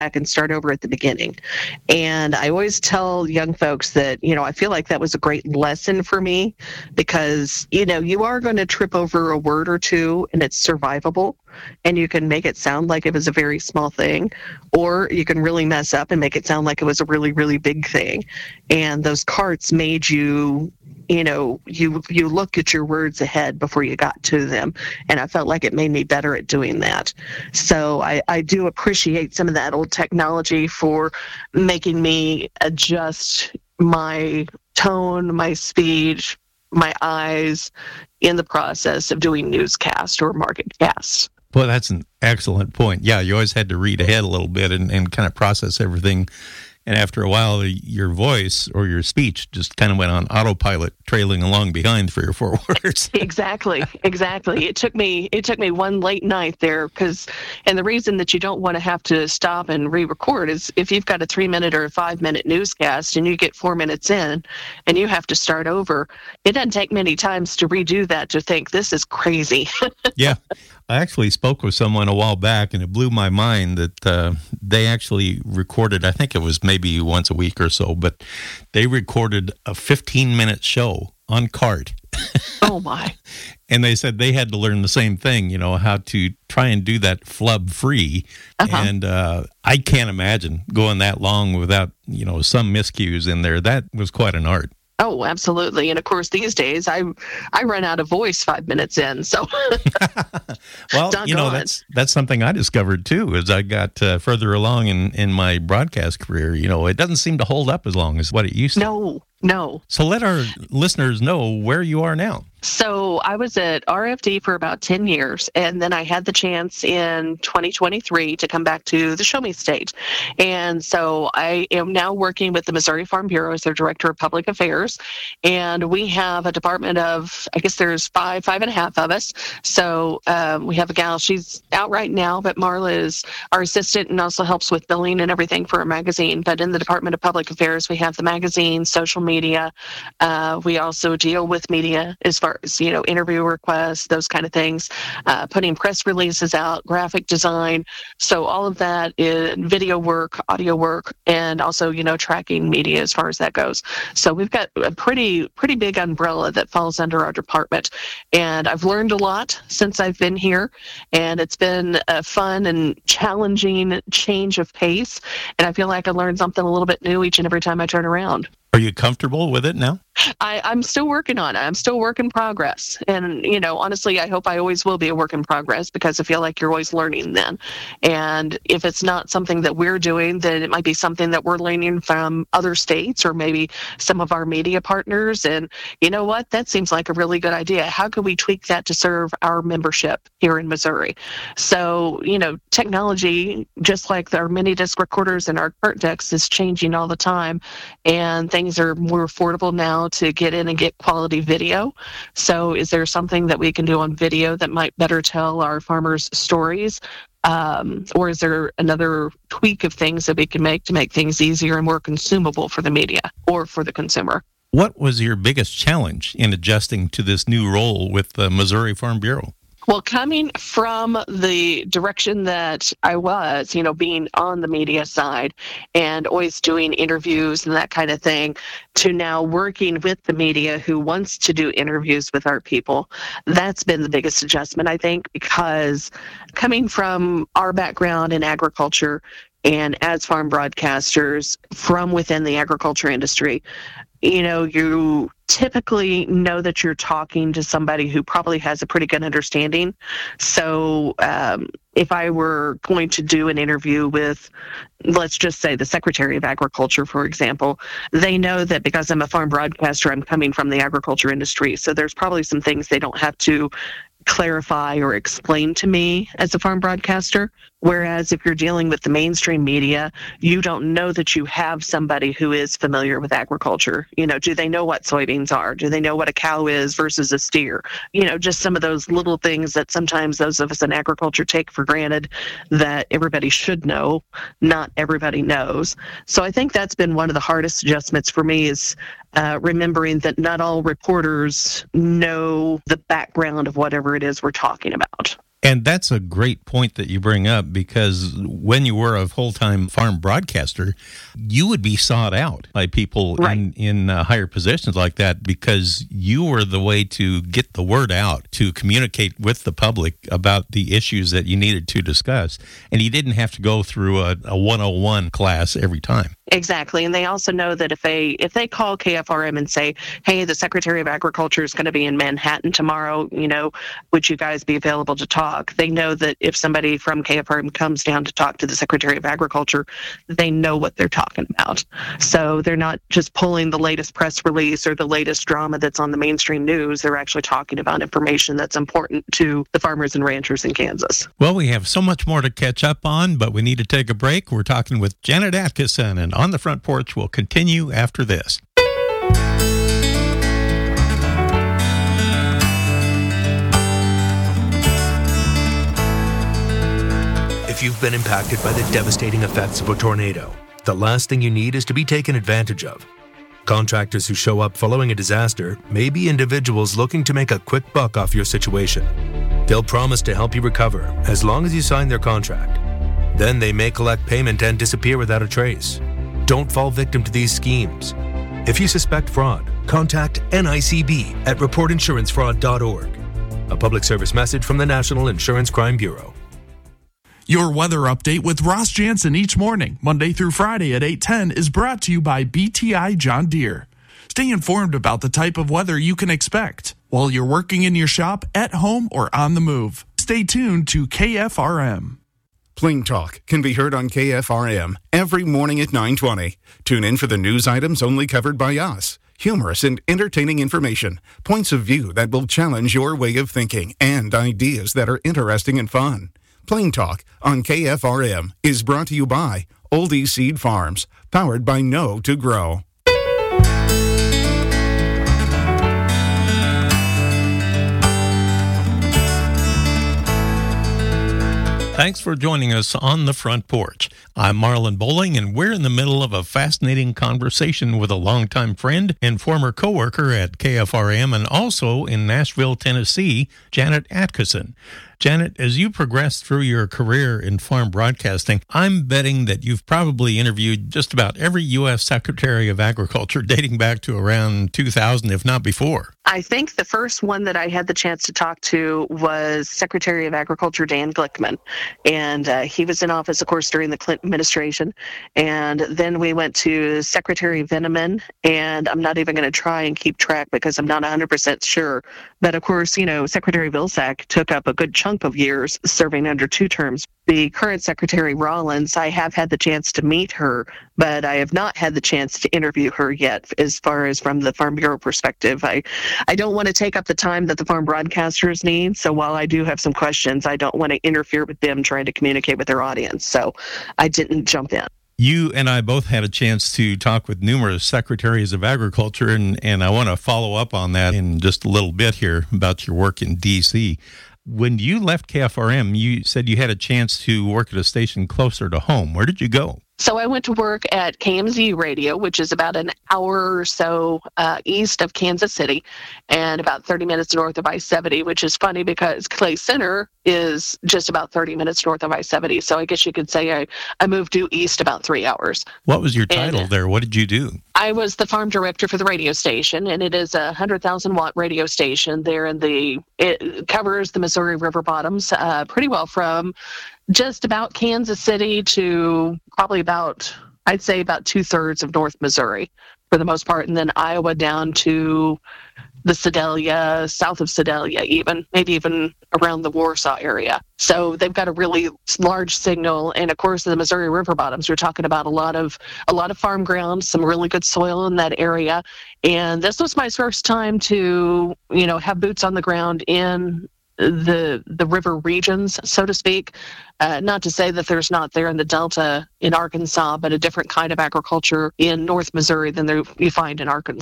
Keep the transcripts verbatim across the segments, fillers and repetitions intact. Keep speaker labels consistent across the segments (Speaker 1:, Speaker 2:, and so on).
Speaker 1: back and start over at the beginning. And I always tell young folks that, you know, I feel like that was a great lesson for me because, you know, you are going to trip over a word or two and it's survivable and you can make it sound like it was a very small thing, or you can really mess up and make it sound like it was a really, really big thing. And those carts made you, you know, you you look at your words ahead before you got to them. And I felt like it made me better at doing that. So I, I do appreciate some of that old technology for making me adjust my tone, my speech, my eyes in the process of doing newscast or market casts.
Speaker 2: Well, that's an excellent point. Yeah, you always had to read ahead a little bit and, and kind of process everything. And after a while, your voice or your speech just kind of went on autopilot, trailing along behind three or four words.
Speaker 1: Exactly, exactly. It took me it took me one late night there because, and the reason that you don't want to have to stop and re-record is if you've got a three minute or a five minute newscast and you get four minutes in and you have to start over, it doesn't take many times to redo that to think this is crazy.
Speaker 2: Yeah. I actually spoke with someone a while back, and it blew my mind that uh, they actually recorded, I think it was maybe once a week or so, but they recorded a fifteen-minute show on cart.
Speaker 1: Oh, my.
Speaker 2: And they said they had to learn the same thing, you know, how to try and do that flub-free. Uh-huh. And uh, I can't imagine going that long without, you know, some miscues in there. That was quite an art.
Speaker 1: Oh, absolutely. And of course, these days, I I run out of voice five minutes in. So,
Speaker 2: well, you know, that's that's something I discovered, too, as I got uh, further along in, in my broadcast career. You know, it doesn't seem to hold up as long as what it used to.
Speaker 1: No, no.
Speaker 2: So let our listeners know where you are now.
Speaker 1: So I was at R F D for about ten years, and then I had the chance in twenty twenty-three to come back to the Show Me State. And so I am now working with the Missouri Farm Bureau as their Director of Public Affairs, and we have a department of, I guess there's five, five and a half of us. So um, we have a gal, she's out right now, but Marla is our assistant and also helps with billing and everything for our magazine. But in the Department of Public Affairs, we have the magazine, social media. Uh, we also deal with media as far as, you know, interview requests, those kind of things, uh, putting press releases out, graphic design. So all of that is video work, audio work, and also, you know, tracking media as far as that goes. So we've got a pretty, pretty big umbrella that falls under our department. And I've learned a lot since I've been here, and it's been a fun and challenging change of pace. And I feel like I learn something a little bit new each and every time I turn around.
Speaker 2: Are you comfortable with it now?
Speaker 1: I, I'm still working on it. I'm still work in progress. And, you know, honestly, I hope I always will be a work in progress because I feel like you're always learning then. And if it's not something that we're doing, then it might be something that we're learning from other states or maybe some of our media partners. And you know what? That seems like a really good idea. How can we tweak that to serve our membership here in Missouri? So, you know, technology, just like our mini disc recorders and our cart decks, is changing all the time. And things are more affordable now to get in and get quality video. So is there something that we can do on video that might better tell our farmers' stories? Um, or is there another tweak of things that we can make to make things easier and more consumable for the media or for the consumer?
Speaker 2: What was your biggest challenge in adjusting to this new role with the Missouri Farm Bureau?
Speaker 1: Well, coming from the direction that I was, you know, being on the media side and always doing interviews and that kind of thing, to now working with the media who wants to do interviews with our people, that's been the biggest adjustment, I think, because coming from our background in agriculture and as farm broadcasters from within the agriculture industry, you know, you typically know that you're talking to somebody who probably has a pretty good understanding. So um, if I were going to do an interview with, let's just say, the Secretary of Agriculture, for example, they know that because I'm a farm broadcaster, I'm coming from the agriculture industry. So there's probably some things they don't have to clarify or explain to me as a farm broadcaster. Whereas if you're dealing with the mainstream media, you don't know that you have somebody who is familiar with agriculture. You know, do they know what soybeans are? Do they know what a cow is versus a steer? You know, just some of those little things that sometimes those of us in agriculture take for granted that everybody should know, not everybody knows. So I think that's been one of the hardest adjustments for me is uh, remembering that not all reporters know the background of whatever it is we're talking about.
Speaker 2: And that's a great point that you bring up, because when you were a full-time farm broadcaster, you would be sought out by people right. in, in uh, higher positions like that, because you were the way to get the word out, to communicate with the public about the issues that you needed to discuss. And you didn't have to go through a, a one oh one class every time.
Speaker 1: Exactly. And they also know that if they if they call K F R M and say, hey, the Secretary of Agriculture is going to be in Manhattan tomorrow, you know, would you guys be available to talk? They know that if somebody from K F R M comes down to talk to the Secretary of Agriculture, they know what they're talking about. So they're not just pulling the latest press release or the latest drama that's on the mainstream news. They're actually talking about information that's important to the farmers and ranchers in Kansas.
Speaker 2: Well, we have so much more to catch up on, but we need to take a break. We're talking with Janet Atkinson, and On the Front Porch will continue after this.
Speaker 3: If you've been impacted by the devastating effects of a tornado, the last thing you need is to be taken advantage of. Contractors who show up following a disaster may be individuals looking to make a quick buck off your situation. They'll promise to help you recover as long as you sign their contract. Then they may collect payment and disappear without a trace. Don't fall victim to these schemes. If you suspect fraud, contact N I C B at report insurance fraud dot org. A public service message from the National Insurance Crime Bureau.
Speaker 4: Your weather update with Ross Jansen each morning, Monday through Friday at eight ten, is brought to you by B T I John Deere. Stay informed about the type of weather you can expect while you're working in your shop, at home, or on the move. Stay tuned to K F R M.
Speaker 5: Plain Talk can be heard on K F R M every morning at nine twenty. Tune in for the news items only covered by us. Humorous and entertaining information, points of view that will challenge your way of thinking, and ideas that are interesting and fun. Plain Talk on K F R M is brought to you by Oldie Seed Farms, powered by Know to Grow.
Speaker 2: Thanks for joining us on the Front Porch. I'm Marlon Bowling, and we're in the middle of a fascinating conversation with a longtime friend and former coworker at K F R M and also in Nashville, Tennessee, Janet Atkinson. Janet, as you progress through your career in farm broadcasting, I'm betting that you've probably interviewed just about every U S Secretary of Agriculture dating back to around two thousand, if not before.
Speaker 1: I think the first one that I had the chance to talk to was Secretary of Agriculture Dan Glickman. And uh, he was in office, of course, during the Clinton administration. And then we went to Secretary Veneman, and I'm not even going to try and keep track because I'm not one hundred percent sure. But of course, you know, Secretary Vilsack took up a good chunk of years serving under two terms. The current Secretary Rollins, I have had the chance to meet her, but I have not had the chance to interview her yet as far as from the Farm Bureau perspective. I, I don't want to take up the time that the farm broadcasters need, so while I do have some questions, I don't want to interfere with them trying to communicate with their audience, so I didn't jump in.
Speaker 2: You and I both had a chance to talk with numerous secretaries of agriculture, and, and I want to follow up on that in just a little bit here about your work in D C When you left K F R M, you said you had a chance to work at a station closer to home. Where did you go?
Speaker 1: So I went to work at K M Z Radio, which is about an hour or so uh, east of Kansas City and about thirty minutes north of I seventy, which is funny because Clay Center is just about thirty minutes north of I seventy. So I guess you could say I, I moved due east about three hours.
Speaker 2: What was your title
Speaker 1: and
Speaker 2: there? What did you do?
Speaker 1: I was the farm director for the radio station, and it is a one hundred thousand watt radio station there in the, it covers the Missouri River bottoms uh, pretty well from just about Kansas City to probably about, I'd say about two thirds of North Missouri for the most part. And then Iowa down to the Sedalia, south of Sedalia, even maybe even around the Warsaw area. So they've got a really large signal. And of course, the Missouri River bottoms, we're talking about a lot of, a lot of farm ground, some really good soil in that area. And this was my first time to, you know, have boots on the ground in the the river regions, so to speak. Uh, not to say that there's not there in the Delta in Arkansas, but a different kind of agriculture in North Missouri than there, you find in Arkansas.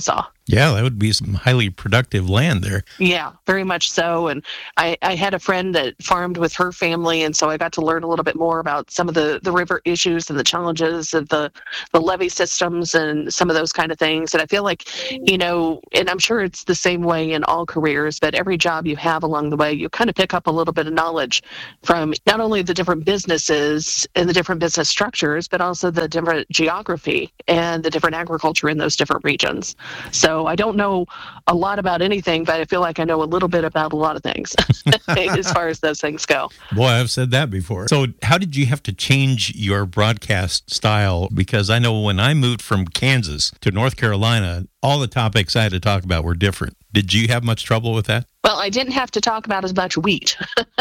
Speaker 2: Yeah, that would be some highly productive land there.
Speaker 1: Yeah, very much so. And I, I had a friend that farmed with her family, and so I got to learn a little bit more about some of the, the river issues and the challenges of the, the levee systems and some of those kind of things. And I feel like, you know, and I'm sure it's the same way in all careers, but every job you have along the way, you kind of pick up a little bit of knowledge from not only the different businesses and the different business structures, but also the different geography and the different agriculture in those different regions. So I don't know a lot about anything, but I feel like I know a little bit about a lot of things as far as those things go.
Speaker 2: Boy, I've said that before. So how did you have to change your broadcast style? Because I know when I moved from Kansas to North Carolina, all the topics I had to talk about were different. Did you have much trouble with that?
Speaker 1: Well, I didn't have to talk about as much wheat.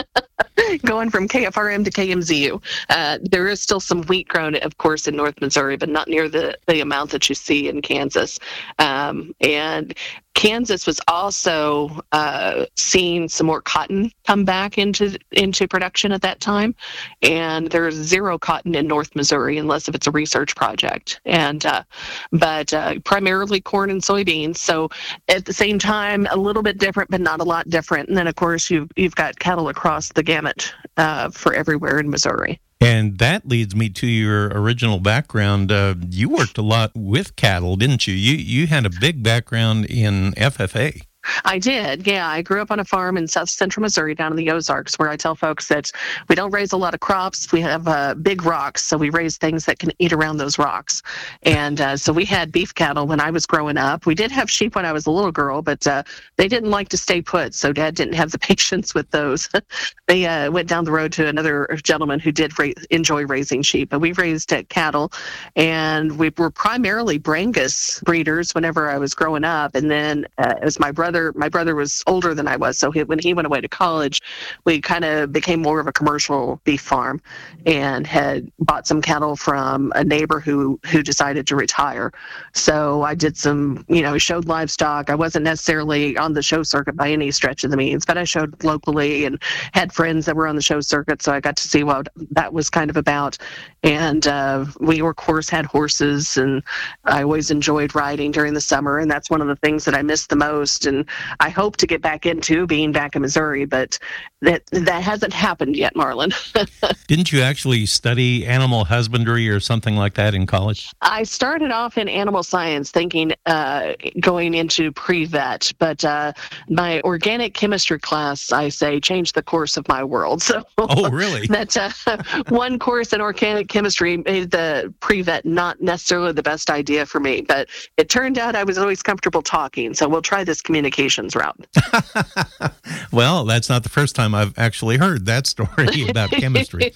Speaker 1: Going from K F R M to K M Z U. Uh, there is still some wheat grown, of course, in North Missouri, but not near the, the amount that you see in Kansas. Um, and Kansas was also uh, seeing some more cotton come back into into production at that time, and there's zero cotton in North Missouri unless if it's a research project. And uh, but uh, primarily corn and soybeans. So at the same time, a little bit different, but not a lot different. And then of course you've you've got cattle across the gamut uh, for everywhere in Missouri.
Speaker 2: And that leads me to your original background. Uh, you worked a lot with cattle, didn't you? You you had a big background in F F A.
Speaker 1: I did, yeah. I grew up on a farm in south central Missouri down in the Ozarks, where I tell folks that we don't raise a lot of crops. We have uh, big rocks, so we raise things that can eat around those rocks. And uh, so we had beef cattle when I was growing up. We did have sheep when I was a little girl, but uh, they didn't like to stay put, so Dad didn't have the patience with those. They uh, went down the road to another gentleman who did ra- enjoy raising sheep, but we raised uh, cattle, and we were primarily Brangus breeders whenever I was growing up. And then uh, as my brother My brother was older than I was, so he, when he went away to college, we kind of became more of a commercial beef farm and had bought some cattle from a neighbor who who decided to retire. So I did some, you know, showed livestock. I wasn't necessarily on the show circuit by any stretch of the means, but I showed locally and had friends that were on the show circuit, so I got to see what that was kind of about. And uh, we, of course, had horses, and I always enjoyed riding during the summer, and that's one of the things that I missed the most. And I hope to get back into being back in Missouri, but that that hasn't happened yet, Marlon.
Speaker 2: Didn't you actually study animal husbandry or something like that in college?
Speaker 1: I started off in animal science thinking uh, going into pre-vet, but uh, my organic chemistry class, I say, changed the course of my world. So
Speaker 2: oh, really?
Speaker 1: that uh, one course in organic chemistry made the pre-vet not necessarily the best idea for me, but it turned out I was always comfortable talking, so we'll try this communications route.
Speaker 2: Well, that's not the first time I've actually heard that story about chemistry.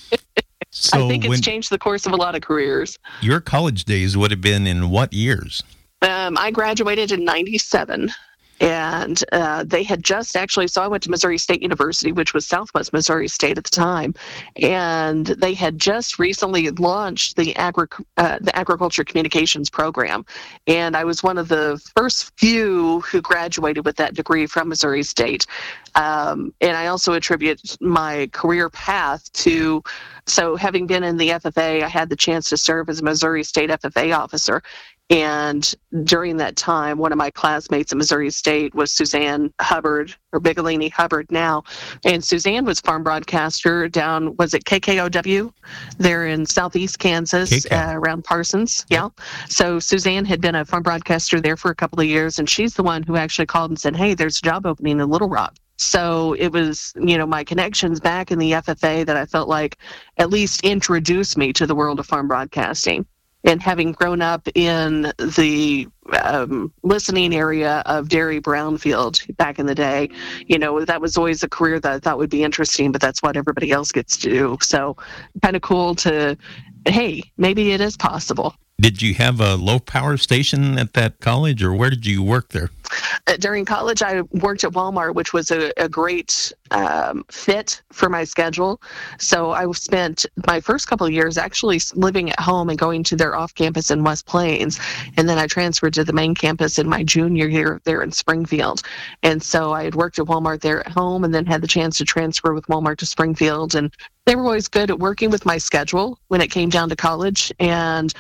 Speaker 2: So
Speaker 1: I think it's
Speaker 2: when,
Speaker 1: changed the course of a lot of careers.
Speaker 2: Your college days would have been in what years?
Speaker 1: Um, I graduated in ninety-seven. And uh, they had just actually, so I went to Missouri State University, which was Southwest Missouri State at the time, and they had just recently launched the agri- uh, the agriculture communications program. And I was one of the first few who graduated with that degree from Missouri State. Um, and I also attribute my career path to, so having been in the F F A, I had the chance to serve as a Missouri State F F A officer. And during that time, one of my classmates at Missouri State was Suzanne Hubbard, or Bigolini Hubbard now. And Suzanne was farm broadcaster down, was it K K O W? There in southeast Kansas, uh, around Parsons. Yeah. So Suzanne had been a farm broadcaster there for a couple of years, and she's the one who actually called and said, hey, there's a job opening in Little Rock. So it was, you know, my connections back in the F F A that I felt like at least introduced me to the world of farm broadcasting. And having grown up in the um, listening area of Derry Brownfield back in the day, you know, that was always a career that I thought would be interesting, but that's what everybody else gets to do. So kind of cool to, hey, maybe it is possible.
Speaker 2: Did you have a low power station at that college, or where did you work there?
Speaker 1: Uh, during college, I worked at Walmart, which was a, a great um, fit for my schedule. So I spent my first couple of years actually living at home and going to their off-campus in West Plains. And then I transferred to the main campus in my junior year there in Springfield. And so I had worked at Walmart there at home and then had the chance to transfer with Walmart to Springfield. And they were always good at working with my schedule when it came down to college. And uh,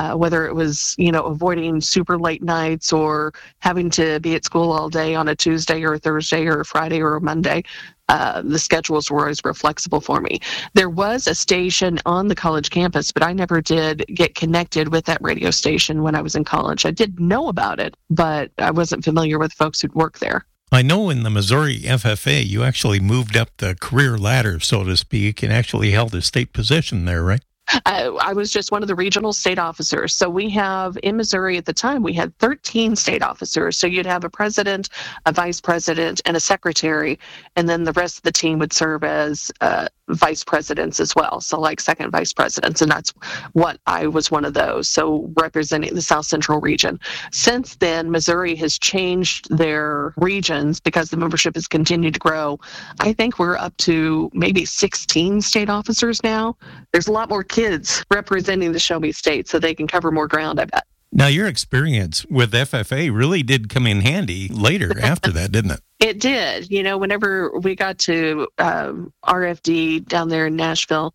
Speaker 1: uh, whether it was, you know, avoiding super late nights or having to be at school all day on a Tuesday or a Thursday or a Friday or a Monday. Uh, the schedules were always real flexible for me. There was a station on the college campus, but I never did get connected with that radio station when I was in college. I did know about it, but I wasn't familiar with folks who'd work there.
Speaker 2: I know in the Missouri F F A, you actually moved up the career ladder, so to speak, and actually held a state position there, right?
Speaker 1: I, I was just one of the regional state officers. So we have, in Missouri at the time, we had thirteen state officers. So you'd have a president, a vice president, and a secretary, and then the rest of the team would serve as uh, vice presidents as well. So like second vice presidents, and that's what I was one of those. So representing the South Central region. Since then, Missouri has changed their regions because the membership has continued to grow. I think we're up to maybe sixteen state officers now. There's a lot more kids kids representing the Show Me State, so they can cover more ground, I bet.
Speaker 2: Now, your experience with F F A really did come in handy later after that, didn't it?
Speaker 1: It did. You know, whenever we got to um, R F D down there in Nashville,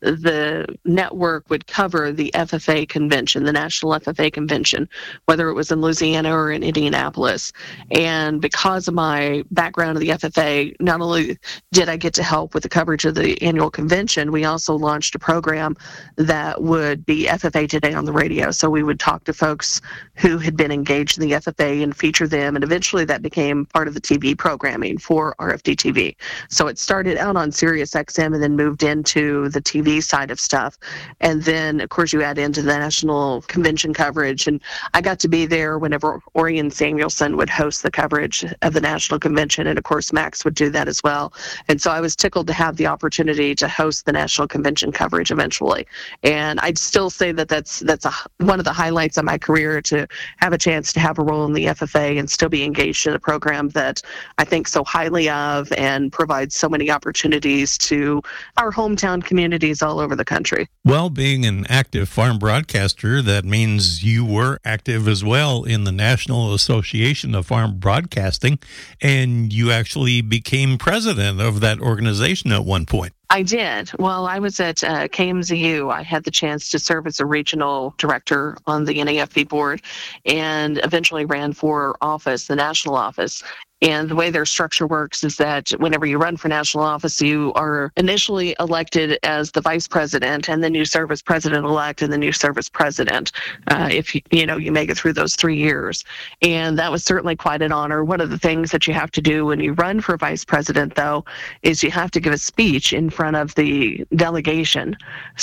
Speaker 1: the network would cover the F F A convention, the National F F A convention, whether it was in Louisiana or in Indianapolis. And because of my background in the F F A, not only did I get to help with the coverage of the annual convention, we also launched a program that would be F F A Today on the radio. So we would talk to folks who had been engaged in the F F A and feature them. And eventually that became part of the T V programming for R F D T V. So it started out on Sirius X M and then moved into the T V side of stuff. And then, of course, you add into the national convention coverage. And I got to be there whenever Orion Samuelson would host the coverage of the national convention. And of course, Max would do that as well. And so I was tickled to have the opportunity to host the national convention coverage eventually. And I'd still say that that's, that's a, one of the highlights of my career, to have a chance to have a role in the F F A and still be engaged in a program that I think so highly of and provides so many opportunities to our hometown communities all over the country.
Speaker 2: Well, being an active farm broadcaster, that means you were active as well in the National Association of Farm Broadcasting, and you actually became president of that organization at one point.
Speaker 1: I did. While I was at uh, K M Z U, I had the chance to serve as a regional director on the N A F B board and eventually ran for office, the national office. And the way their structure works is that whenever you run for national office, you are initially elected as the vice president, and then you serve as president-elect, and then you serve as president uh, if you, you know you make it through those three years. And that was certainly quite an honor. One of the things that you have to do when you run for vice president, though, is you have to give a speech in front of the delegation,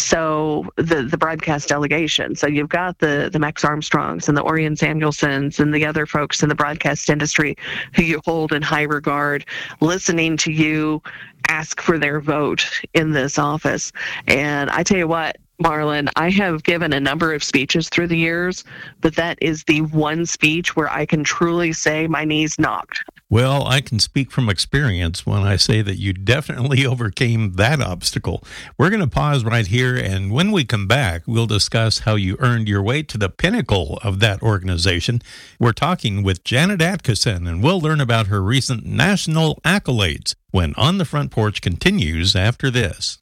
Speaker 1: so the the broadcast delegation. So you've got the the Max Armstrongs and the Orion Samuelsons and the other folks in the broadcast industry who you hold in high regard, listening to you ask for their vote in this office. And I tell you what, Marlon, I have given a number of speeches through the years, but that is the one speech where I can truly say my knees knocked.
Speaker 2: Well, I can speak from experience when I say that you definitely overcame that obstacle. We're going to pause right here, and when we come back, we'll discuss how you earned your way to the pinnacle of that organization. We're talking with Janet Atkinson, and we'll learn about her recent national accolades when On the Front Porch continues after this.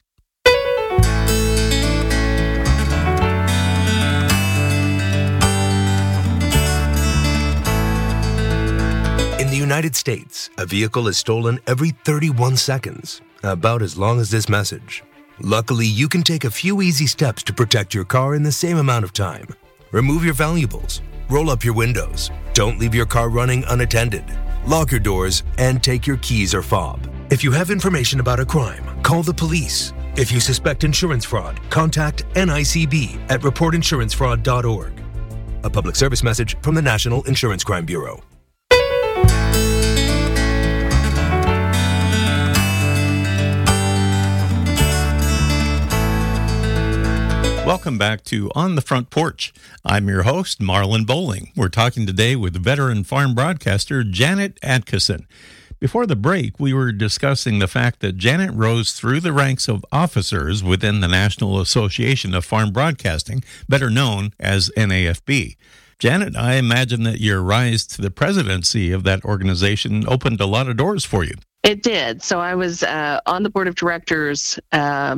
Speaker 3: In the United States, a vehicle is stolen every thirty-one seconds, about as long as this message. Luckily, you can take a few easy steps to protect your car in the same amount of time. Remove your valuables, roll up your windows, don't leave your car running unattended, lock your doors, and take your keys or fob. If you have information about a crime, call the police. If you suspect insurance fraud, contact N I C B at report insurance fraud dot org. A public service message from the National Insurance Crime Bureau.
Speaker 2: Welcome back to On the Front Porch. I'm your host, Marlon Bowling. We're talking today with veteran farm broadcaster Janet Atkinson. Before the break, we were discussing the fact that Janet rose through the ranks of officers within the National Association of Farm Broadcasting, better known as N A F B. Janet, I imagine that your rise to the presidency of that organization opened a lot of doors for you.
Speaker 1: It did. So I was uh, on the board of directors um,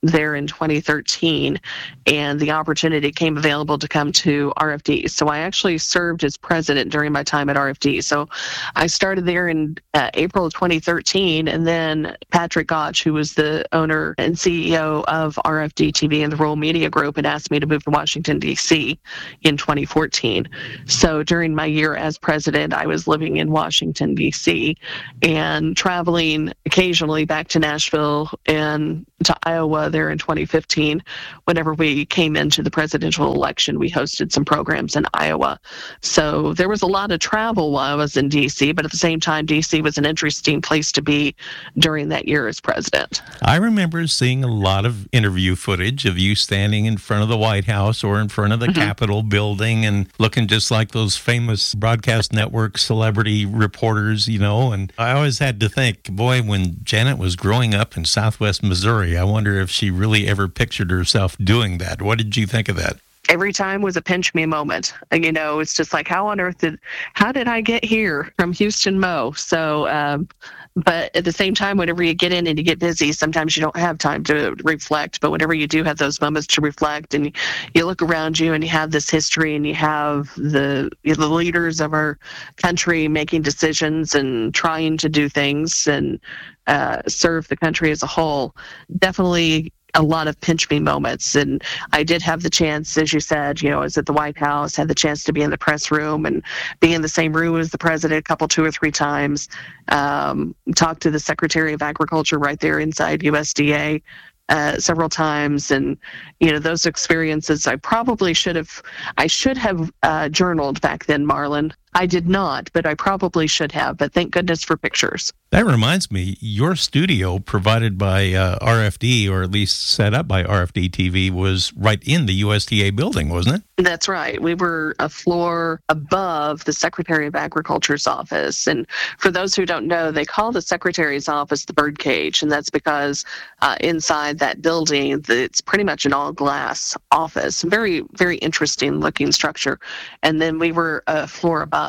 Speaker 1: there in twenty thirteen, and the opportunity came available to come to R F D. So I actually served as president during my time at R F D. So I started there in uh, April of twenty thirteen, and then Patrick Gotch, who was the owner and C E O of R F D T V and the Rural Media Group, had asked me to move to Washington, D C in twenty fourteen. So during my year as president, I was living in Washington, D C and traveling occasionally back to Nashville and to Iowa there in twenty fifteen. Whenever we came into the presidential election, we hosted some programs in Iowa. So there was a lot of travel while I was in D C, but at the same time, D C was an interesting place to be during that year as president.
Speaker 2: I remember seeing a lot of interview footage of you standing in front of the White House or in front of the mm-hmm. Capitol building and looking just like those famous broadcast network celebrity reporters, you know. And I always had to think, boy, when Janet was growing up in Southwest Missouri, I wonder if she really ever pictured herself doing that. What did you think of that?
Speaker 1: Every time was a pinch me moment. You know, it's just like, how on earth did, how did I get here from Houston Mo? So, um, but at the same time, whenever you get in and you get busy, sometimes you don't have time to reflect. But whenever you do have those moments to reflect and you look around you and you have this history and you have the, the leaders of our country making decisions and trying to do things and uh, serve the country as a whole, definitely a lot of pinch me moments. And I did have the chance, as you said, you know, I was at the White House, had the chance to be in the press room and be in the same room as the president a couple, two or three times, um, talked to the Secretary of Agriculture right there inside U S D A uh, several times. And, you know, those experiences, I probably should have, I should have uh, journaled back then, Marlon. I did not, but I probably should have, but thank goodness for pictures.
Speaker 2: That reminds me, your studio provided by uh, R F D, or at least set up by R F D T V, was right in the U S D A building, wasn't it?
Speaker 1: That's right. We were a floor above the Secretary of Agriculture's office. And for those who don't know, they call the Secretary's office the birdcage, and that's because uh, inside that building, it's pretty much an all-glass office. Very, very interesting looking structure. And then we were a floor above.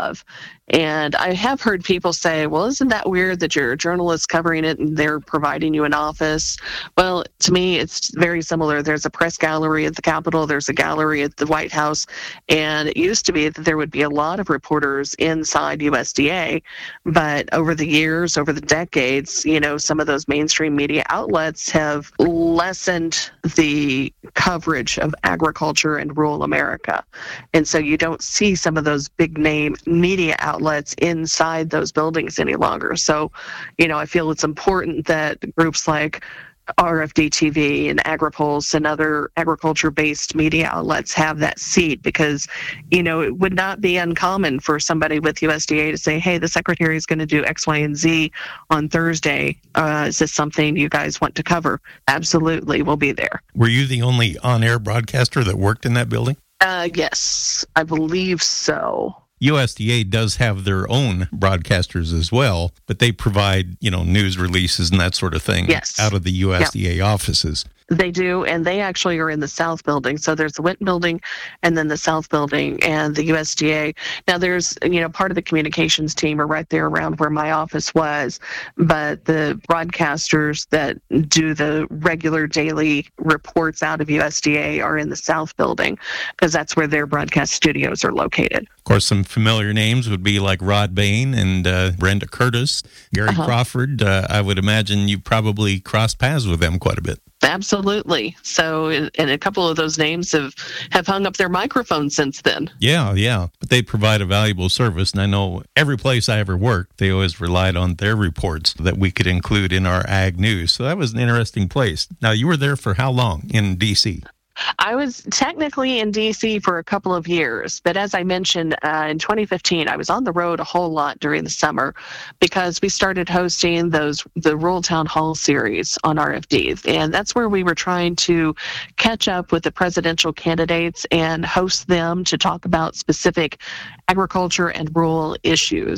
Speaker 1: And I have heard people say, well, isn't that weird that you're a journalist covering it and they're providing you an office? Well, to me, it's very similar. There's a press gallery at the Capitol. There's a gallery at the White House. And it used to be that there would be a lot of reporters inside U S D A. But over the years, over the decades, you know, some of those mainstream media outlets have lessened the coverage of agriculture and rural America. And so you don't see some of those big name media outlets outlets inside those buildings any longer. So, you know, I feel it's important that groups like R F D T V and AgriPulse and other agriculture-based media outlets have that seat because, you know, it would not be uncommon for somebody with U S D A to say, hey, the secretary is going to do X, Y, and Z on Thursday. Uh, is this something you guys want to cover? Absolutely, we'll be there.
Speaker 2: Were you the only on-air broadcaster that worked in that building?
Speaker 1: Uh, yes, I believe so.
Speaker 2: U S D A does have their own broadcasters as well, but they provide, you know, news releases and that sort of thing
Speaker 1: yes.
Speaker 2: out of the U S D A yep. offices.
Speaker 1: They do, and they actually are in the South Building. So there's the Winton Building and then the South Building and the U S D A. Now there's, you know, part of the communications team are right there around where my office was, but the broadcasters that do the regular daily reports out of U S D A are in the South Building because that's where their broadcast studios are located.
Speaker 2: Of course, some familiar names would be like Rod Bain and uh, Brenda Curtis, Gary uh-huh. Crawford. Uh, I would imagine you probably crossed paths with them quite a bit.
Speaker 1: Absolutely. So, and a couple of those names have, have hung up their microphones since then.
Speaker 2: Yeah, yeah. But they provide a valuable service. And I know every place I ever worked, they always relied on their reports that we could include in our ag news. So that was an interesting place. Now, you were there for how long in D C?
Speaker 1: I was technically in D C for a couple of years, but as I mentioned, uh, in twenty fifteen, I was on the road a whole lot during the summer because we started hosting those the Rural Town Hall series on R F D, and that's where we were trying to catch up with the presidential candidates and host them to talk about specific agriculture and rural issues.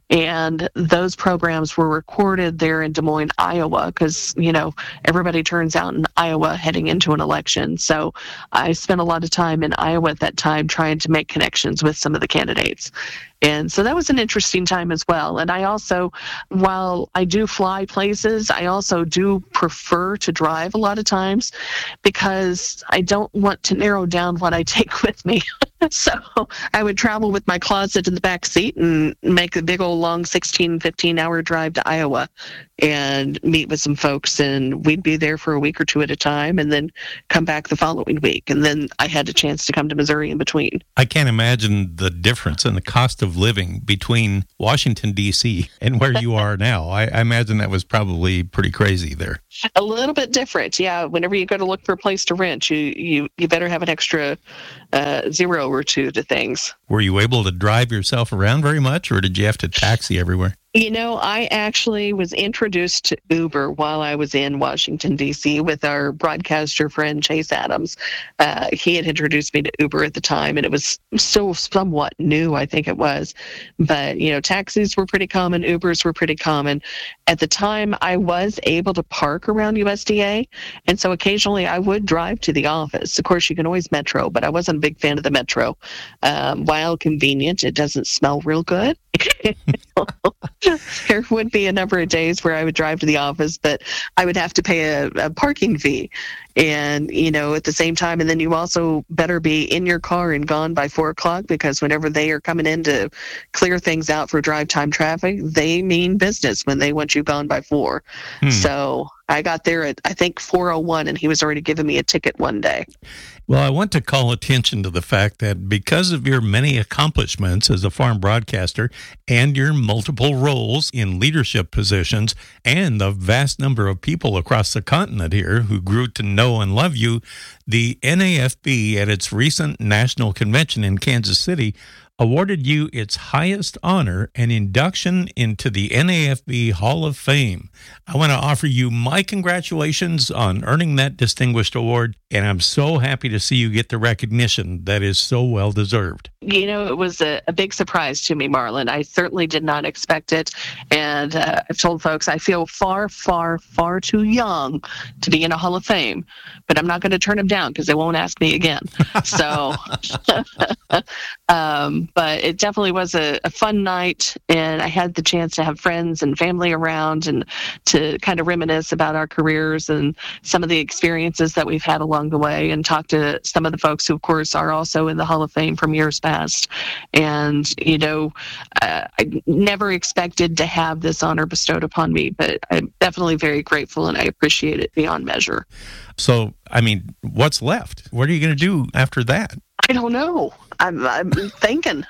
Speaker 1: And those programs were recorded there in Des Moines, Iowa, because, you know, everybody turns out in Iowa heading into an election. So I spent a lot of time in Iowa at that time trying to make connections with some of the candidates. And so that was an interesting time as well. And I also, while I do fly places, I also do prefer to drive a lot of times because I don't want to narrow down what I take with me. So I would travel with my closet in the back seat and make a big old long sixteen, fifteen hour drive to Iowa and meet with some folks. And we'd be there for a week or two at a time and then come back the following week. And then I had a chance to come to Missouri in between.
Speaker 2: I can't imagine the difference in the cost of living between Washington, D C and where you are now. I, I imagine that was probably pretty crazy there.
Speaker 1: A little bit different, yeah. Whenever you go to look for a place to rent, you you, you better have an extra uh, zero or two to things.
Speaker 2: Were you able to drive yourself around very much, or did you have to taxi everywhere?
Speaker 1: You know, I actually was introduced to Uber while I was in Washington, D C with our broadcaster friend, Chase Adams. Uh, he had introduced me to Uber at the time, and it was still somewhat new, I think it was. But, you know, taxis were pretty common. Ubers were pretty common. At the time, I was able to park around U S D A, and so occasionally I would drive to the office. Of course, you can always Metro, but I wasn't a big fan of the Metro. Um, while convenient, it doesn't smell real good. There would be a number of days where I would drive to the office, but I would have to pay a, a parking fee. And, you know, at the same time, and then you also better be in your car and gone by four o'clock because whenever they are coming in to clear things out for drive time traffic, they mean business when they want you gone by four. Hmm. So I got there at, I think, four oh one, and he was already giving me a ticket one day.
Speaker 2: Well, I want to call attention to the fact that because of your many accomplishments as a farm broadcaster and your multiple roles in leadership positions and the vast number of people across the continent here who grew to know and love you, the N A F B at its recent national convention in Kansas City awarded you its highest honor, an induction into the N A F B Hall of Fame. I want to offer you my congratulations on earning that distinguished award, and I'm so happy to see you get the recognition that is so well deserved.
Speaker 1: You know, it was a, a big surprise to me, Marlon. I certainly did not expect it, and uh, I've told folks I feel far, far, far too young to be in a Hall of Fame, but I'm not going to turn them down because they won't ask me again. So, um, but it definitely was a, a fun night, and I had the chance to have friends and family around and to kind of reminisce about our careers and some of the experiences that we've had along the way, and talk to some of the folks who, of course, are also in the Hall of Fame from years past. And, you know, uh, I never expected to have this honor bestowed upon me, but I'm definitely very grateful, and I appreciate it beyond measure.
Speaker 2: So, I mean, what's left? What are you going to do after that?
Speaker 1: I don't know. I'm, I'm thinking.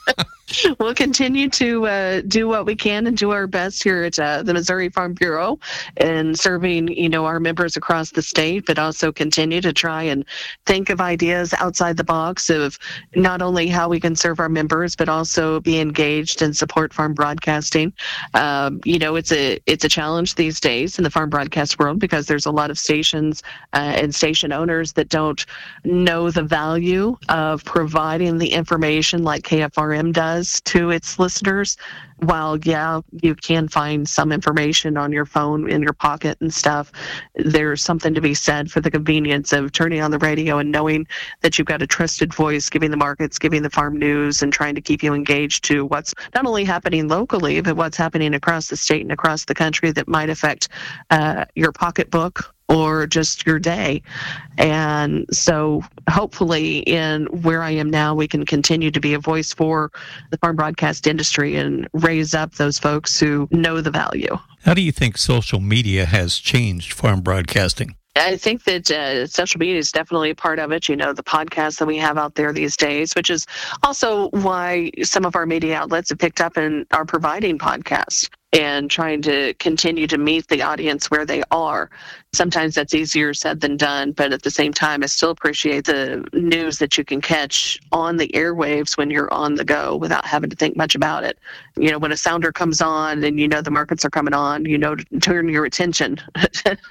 Speaker 1: We'll continue to uh, do what we can and do our best here at uh, the Missouri Farm Bureau and serving, you know, our members across the state, but also continue to try and think of ideas outside the box of not only how we can serve our members, but also be engaged and support farm broadcasting. Um, you know, it's a it's a challenge these days in the farm broadcast world because there's a lot of stations uh, and station owners that don't know the value of providing the information like K F R M does to its listeners. While, yeah, you can find some information on your phone in your pocket and stuff, there's something to be said for the convenience of turning on the radio and knowing that you've got a trusted voice giving the markets, giving the farm news, and trying to keep you engaged to what's not only happening locally, but what's happening across the state and across the country that might affect uh, your pocketbook or just your day. And so hopefully in where I am now, we can continue to be a voice for the farm broadcast industry and raise up those folks who know the value.
Speaker 2: How do you think social media has changed farm broadcasting?
Speaker 1: I think that uh, social media is definitely a part of it. You know, the podcasts that we have out there these days, which is also why some of our media outlets have picked up and are providing podcasts and trying to continue to meet the audience where they are. Sometimes that's easier said than done, but at the same time, I still appreciate the news that you can catch on the airwaves when you're on the go without having to think much about it. You know, when a sounder comes on and you know the markets are coming on, you know to turn your attention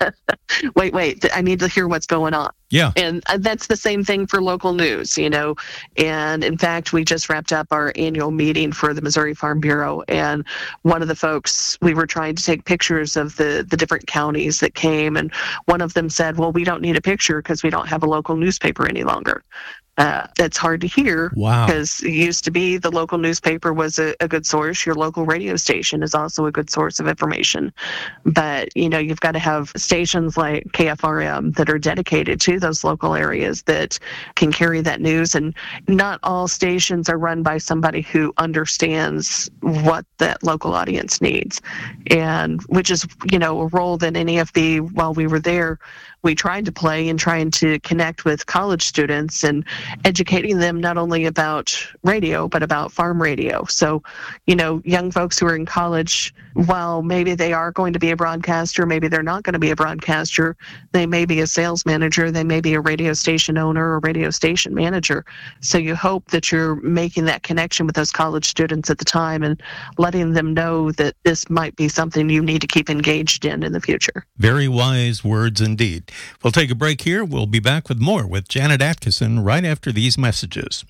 Speaker 1: wait, wait, I need to hear what's going on.
Speaker 2: Yeah.
Speaker 1: And that's the same thing for local news, you know. And in fact, we just wrapped up our annual meeting for the Missouri Farm Bureau. And one of the folks, we were trying to take pictures of the, the different counties that came. And one of them said, well, we don't need a picture because we don't have a local newspaper any longer. Uh, that's hard to hear.
Speaker 2: Wow.
Speaker 1: Because it used to be the local newspaper was a, a good source. Your local radio station is also a good source of information. But, you know, you've got to have stations like K F R M that are dedicated to those local areas that can carry that news. And not all stations are run by somebody who understands what that local audience needs. And which is, you know, a role that N A F B, while we were there, we tried to play in trying to connect with college students and educating them not only about radio, but about farm radio. So, you know, young folks who are in college, while maybe they are going to be a broadcaster, maybe they're not going to be a broadcaster, they may be a sales manager, they may be a radio station owner or radio station manager. So you hope that you're making that connection with those college students at the time and letting them know that this might be something you need to keep engaged in in the future.
Speaker 2: Very wise words indeed. We'll take a break here. We'll be back with more with Janet Atkinson right after these messages.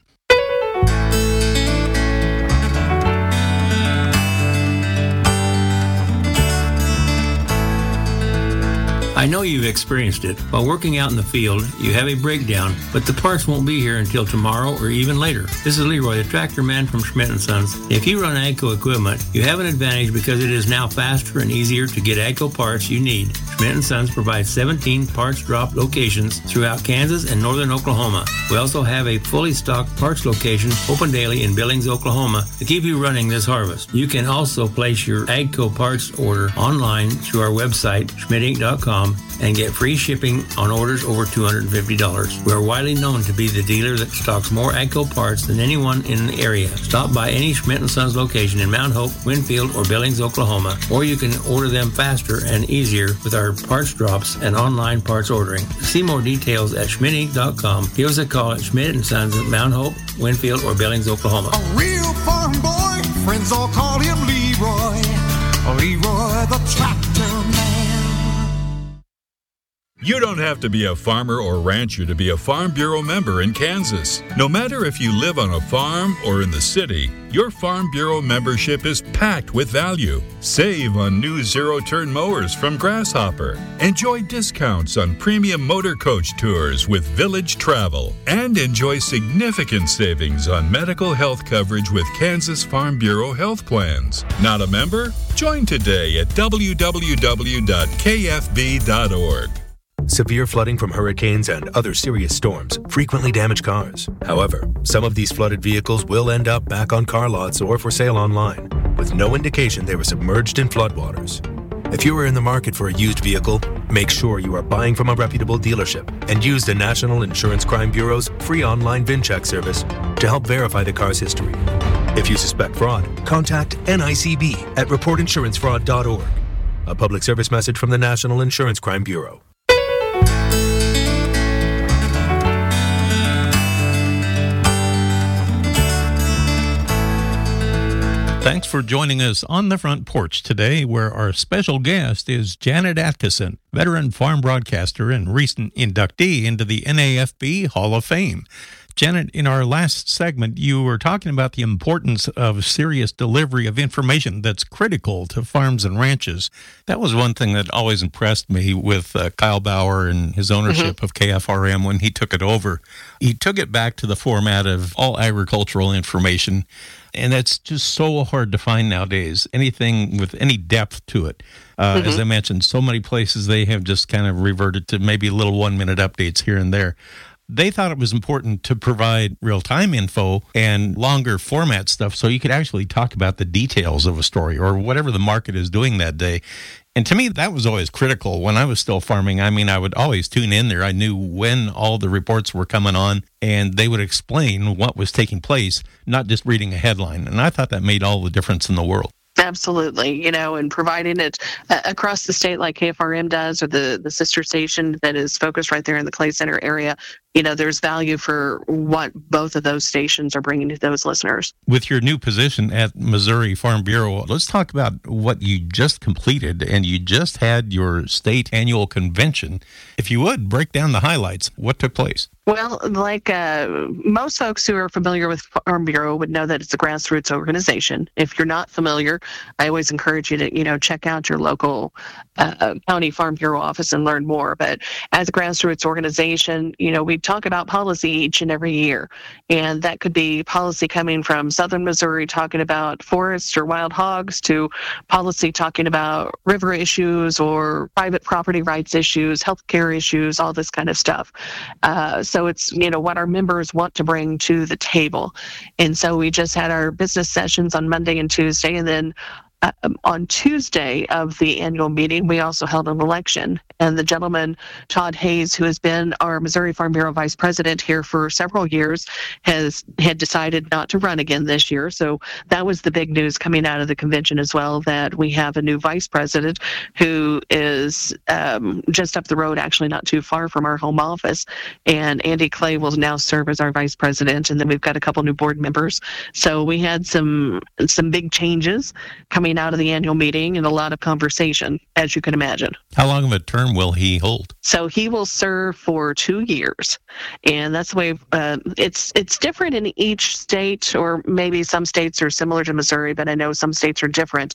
Speaker 6: I know you've experienced it. While working out in the field, you have a breakdown, but the parts won't be here until tomorrow or even later. This is Leroy, the tractor man from Schmidt and Sons. If you run AGCO equipment, you have an advantage because it is now faster and easier to get AGCO parts you need. Schmidt and Sons provides seventeen parts drop locations throughout Kansas and northern Oklahoma. We also have a fully stocked parts location open daily in Billings, Oklahoma to keep you running this harvest. You can also place your AGCO parts order online through our website, schmidt inc dot com, and get free shipping on orders over two hundred fifty dollars. We are widely known to be the dealer that stocks more AGCO parts than anyone in the area. Stop by any Schmidt and Sons location in Mount Hope, Winfield, or Billings, Oklahoma, or you can order them faster and easier with our parts drops and online parts ordering. See more details at schmidt inc dot com. Give us a call at Schmidt and Sons at Mount Hope, Winfield, or Billings, Oklahoma.
Speaker 7: A real farm boy, friends all call him Leroy. Leroy the tractor man.
Speaker 8: You don't have to be a farmer or rancher to be a Farm Bureau member in Kansas. No matter if you live on a farm or in the city, your Farm Bureau membership is packed with value. Save on new zero-turn mowers from Grasshopper. Enjoy discounts on premium motor coach tours with Village Travel. And enjoy significant savings on medical health coverage with Kansas Farm Bureau health plans. Not a member? Join today at w w w dot k f b dot org.
Speaker 3: Severe flooding from hurricanes and other serious storms frequently damage cars. However, some of these flooded vehicles will end up back on car lots or for sale online, with no indication they were submerged in floodwaters. If you are in the market for a used vehicle, make sure you are buying from a reputable dealership and use the National Insurance Crime Bureau's free online VIN check service to help verify the car's history. If you suspect fraud, contact N I C B at report insurance fraud dot org. A public service message from the National Insurance Crime Bureau.
Speaker 2: Thanks for joining us on the front porch today, where our special guest is Janet Atkinson, veteran farm broadcaster and recent inductee into the N A F B Hall of Fame. Janet, in our last segment, you were talking about the importance of serious delivery of information that's critical to farms and ranches. That was one thing that always impressed me with uh, Kyle Bauer and his ownership mm-hmm. of K F R M when he took it over. He took it back to the format of all agricultural information, and that's just so hard to find nowadays, anything with any depth to it. Uh, mm-hmm. As I mentioned, so many places they have just kind of reverted to maybe little one-minute updates here and there. They thought it was important to provide real-time info and longer format stuff so you could actually talk about the details of a story or whatever the market is doing that day. And to me, that was always critical. When I was still farming, I mean, I would always tune in there. I knew when all the reports were coming on, and they would explain what was taking place, not just reading a headline. And I thought that made all the difference in the world.
Speaker 1: Absolutely, you know, and providing it uh, across the state like K F R M does, or the, the sister station that is focused right there in the Clay Center area. you know, there's value for what both of those stations are bringing to those listeners.
Speaker 2: With your new position at Missouri Farm Bureau, let's talk about what you just completed, and you just had your state annual convention. If you would, break down the highlights. What took place?
Speaker 1: Well, like uh, most folks who are familiar with Farm Bureau would know that it's a grassroots organization. If you're not familiar, I always encourage you to, you know, check out your local uh, county Farm Bureau office and learn more. But as a grassroots organization, you know, we talk about policy each and every year. And that could be policy coming from southern Missouri talking about forests or wild hogs, to policy talking about river issues or private property rights issues, healthcare issues, all this kind of stuff. Uh, so So it's, you know, what our members want to bring to the table. And so we just had our business sessions on Monday and Tuesday. And then uh, on Tuesday of the annual meeting, we also held an election. And the gentleman, Todd Hayes, who has been our Missouri Farm Bureau vice president here for several years, has had decided not to run again this year. So that was the big news coming out of the convention as well, that we have a new vice president who is um, just up the road, actually not too far from our home office. And Andy Clay will now serve as our vice president. And then we've got a couple new board members. So we had some some big changes coming out of the annual meeting and a lot of conversation, as you can imagine.
Speaker 2: How long of a term will he hold?
Speaker 1: So he will serve for two years, and that's the way uh, it's it's different in each state, or maybe some states are similar to Missouri, but I know some states are different.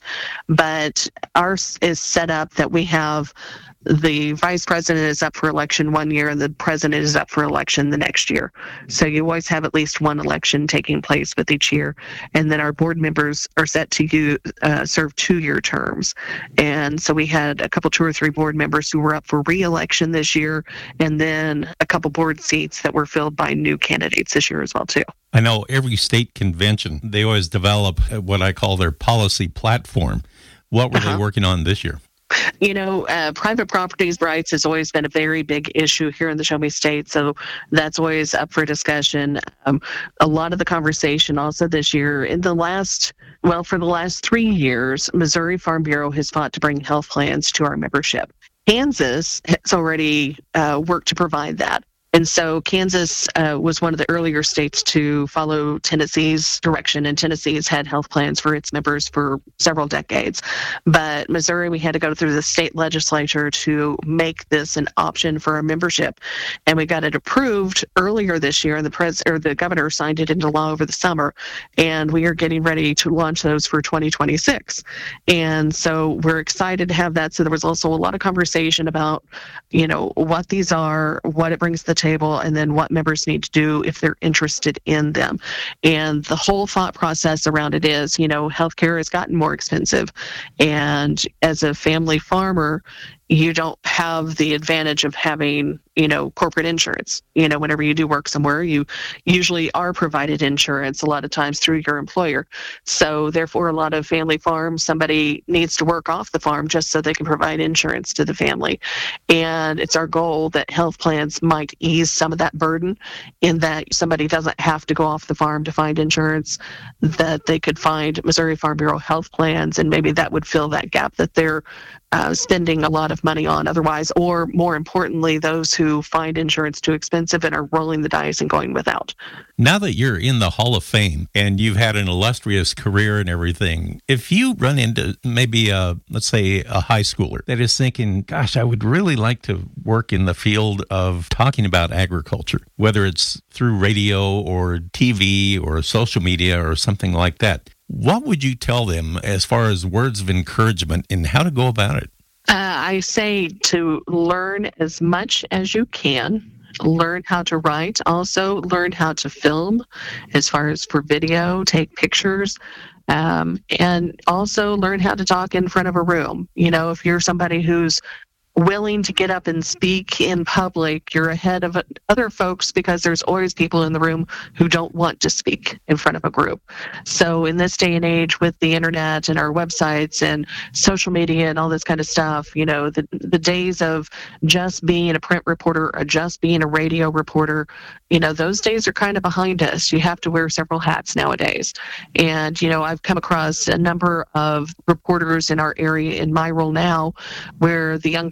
Speaker 1: But ours is set up that we have the vice president is up for election one year and the president is up for election the next year. So you always have at least one election taking place with each year. And then our board members are set to you, uh, serve two-year terms. And so we had a couple, two or three board members who were up for re-election this year, and then a couple board seats that were filled by new candidates this year as well, too.
Speaker 2: I know every state convention, they always develop what I call their policy platform. What were uh-huh. they working on this year?
Speaker 1: You know, uh, private properties rights has always been a very big issue here in the Show Me State, so that's always up for discussion. Um, a lot of the conversation also this year, in the last, well, for the last three years, Missouri Farm Bureau has fought to bring health plans to our membership. Kansas has already uh, worked to provide that. And so Kansas uh, was one of the earlier states to follow Tennessee's direction, and Tennessee's had health plans for its members for several decades. But Missouri, we had to go through the state legislature to make this an option for our membership, and we got it approved earlier this year, and the pres or the governor signed it into law over the summer, and we are getting ready to launch those for twenty twenty-six. And so we're excited to have that. So there was also a lot of conversation about, you know, what these are, what it brings to the table, and then what members need to do if they're interested in them. And the whole thought process around it is, you know, healthcare has gotten more expensive, and as a family farmer, you don't have the advantage of having, you know, corporate insurance. You know, whenever you do work somewhere, you usually are provided insurance a lot of times through your employer. So therefore, a lot of family farms, somebody needs to work off the farm just so they can provide insurance to the family. And it's our goal that health plans might ease some of that burden, in that somebody doesn't have to go off the farm to find insurance, that they could find Missouri Farm Bureau health plans, and maybe that would fill that gap that they're uh, spending a lot of money on otherwise, or more importantly, those who find insurance too expensive and are rolling the dice and going without.
Speaker 2: Now that you're in the Hall of Fame and you've had an illustrious career and everything, if you run into maybe a, let's say a high schooler that is thinking, gosh, I would really like to work in the field of talking about agriculture, whether it's through radio or T V or social media or something like that, what would you tell them as far as words of encouragement and how to go about it?
Speaker 1: Uh, I say to learn as much as you can. Learn how to write. Also, learn how to film as far as for video, take pictures. Um, and also learn how to talk in front of a room. You know, if you're somebody who's willing to get up and speak in public, you're ahead of other folks, because there's always people in the room who don't want to speak in front of a group. So in this day and age, with the internet and our websites and social media and all this kind of stuff, you know, the the days of just being a print reporter or just being a radio reporter, you know, those days are kind of behind us. You have to wear several hats nowadays. And, you know, I've come across a number of reporters in our area in my role now where the young person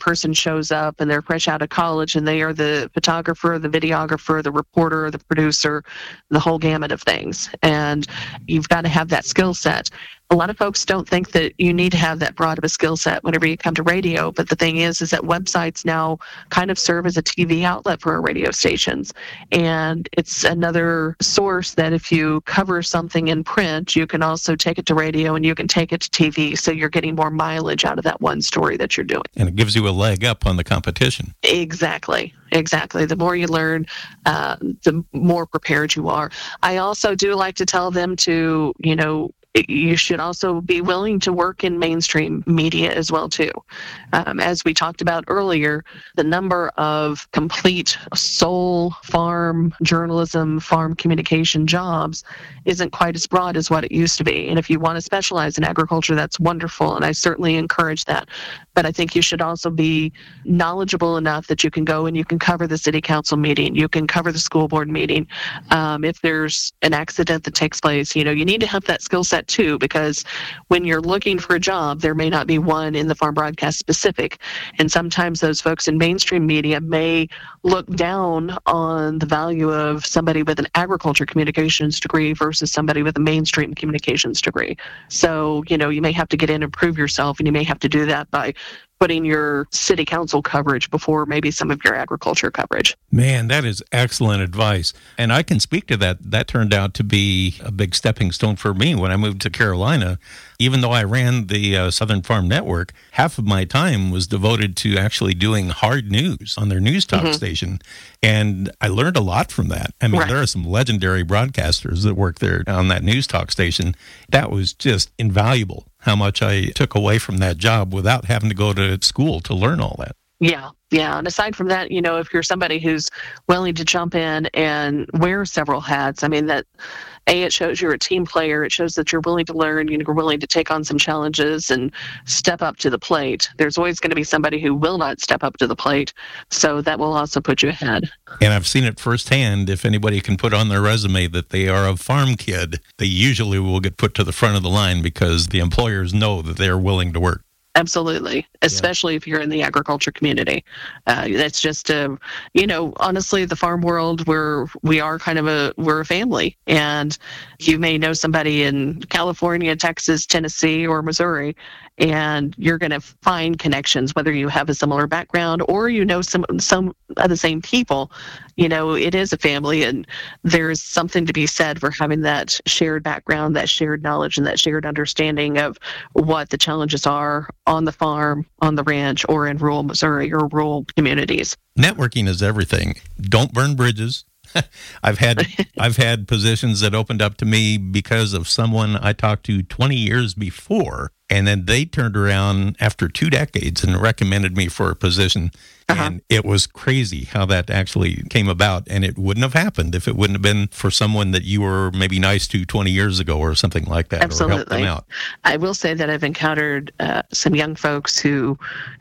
Speaker 1: person shows up and they're fresh out of college and they are the photographer, the videographer, the reporter, the producer, the whole gamut of things. And you've got to have that skill set. A lot of folks don't think that you need to have that broad of a skill set whenever you come to radio. But the thing is, is that websites now kind of serve as a T V outlet for our radio stations. And it's another source that if you cover something in print, you can also take it to radio and you can take it to T V. So you're getting more mileage out of that one story that you're doing.
Speaker 2: And it gives you a leg up on the competition.
Speaker 1: Exactly. Exactly. The more you learn, uh, the more prepared you are. I also do like to tell them to, you know, you should also be willing to work in mainstream media as well, too. Um, as we talked about earlier, the number of complete soul farm journalism, farm communication jobs isn't quite as broad as what it used to be. And if you want to specialize in agriculture, that's wonderful, and I certainly encourage that. But I think you should also be knowledgeable enough that you can go and you can cover the city council meeting, you can cover the school board meeting. Um, if there's an accident that takes place, you know, you need to have that skill set too, because when you're looking for a job, there may not be one in the farm broadcast specific. And sometimes those folks in mainstream media may look down on the value of somebody with an agriculture communications degree versus somebody with a mainstream communications degree. So, you know, you may have to get in and prove yourself, and you may have to do that by putting your city council coverage before maybe some of your agriculture coverage.
Speaker 2: Man, that is excellent advice. And I can speak to that. That turned out to be a big stepping stone for me when I moved to Carolina. Even though I ran the uh, Southern Farm Network, half of my time was devoted to actually doing hard news on their news talk mm-hmm. station. And I learned a lot from that. I mean, right. there are some legendary broadcasters that work there on that news talk station. That was just invaluable, how much I took away from that job without having to go to school to learn all that.
Speaker 1: Yeah, yeah. And aside from that, you know, if you're somebody who's willing to jump in and wear several hats, I mean, that, A, it shows you're a team player. It shows that you're willing to learn, you're willing to take on some challenges and step up to the plate. There's always going to be somebody who will not step up to the plate, so that will also put you ahead.
Speaker 2: And I've seen it firsthand. If anybody can put on their resume that they are a farm kid, they usually will get put to the front of the line because the employers know that they're willing to work.
Speaker 1: Absolutely, especially yeah. if you're in the agriculture community. Uh, that's just, a, you know, honestly, the farm world, we're, we are kind of a, we're a family. And you may know somebody in California, Texas, Tennessee, or Missouri, and you're going to find connections, whether you have a similar background or you know some some of the same people. You know, it is a family, and there's something to be said for having that shared background, that shared knowledge, and that shared understanding of what the challenges are on the farm, on the ranch, or in rural Missouri or rural communities.
Speaker 2: Networking is everything. Don't burn bridges. I've had I've had positions that opened up to me because of someone I talked to twenty years before, and then they turned around after two decades and recommended me for a position. Uh-huh. And it was crazy how that actually came about, and it wouldn't have happened if it wouldn't have been for someone that you were maybe nice to twenty years ago or something like that.
Speaker 1: Absolutely.
Speaker 2: Or helped them out.
Speaker 1: I will say that I've encountered uh, some young folks who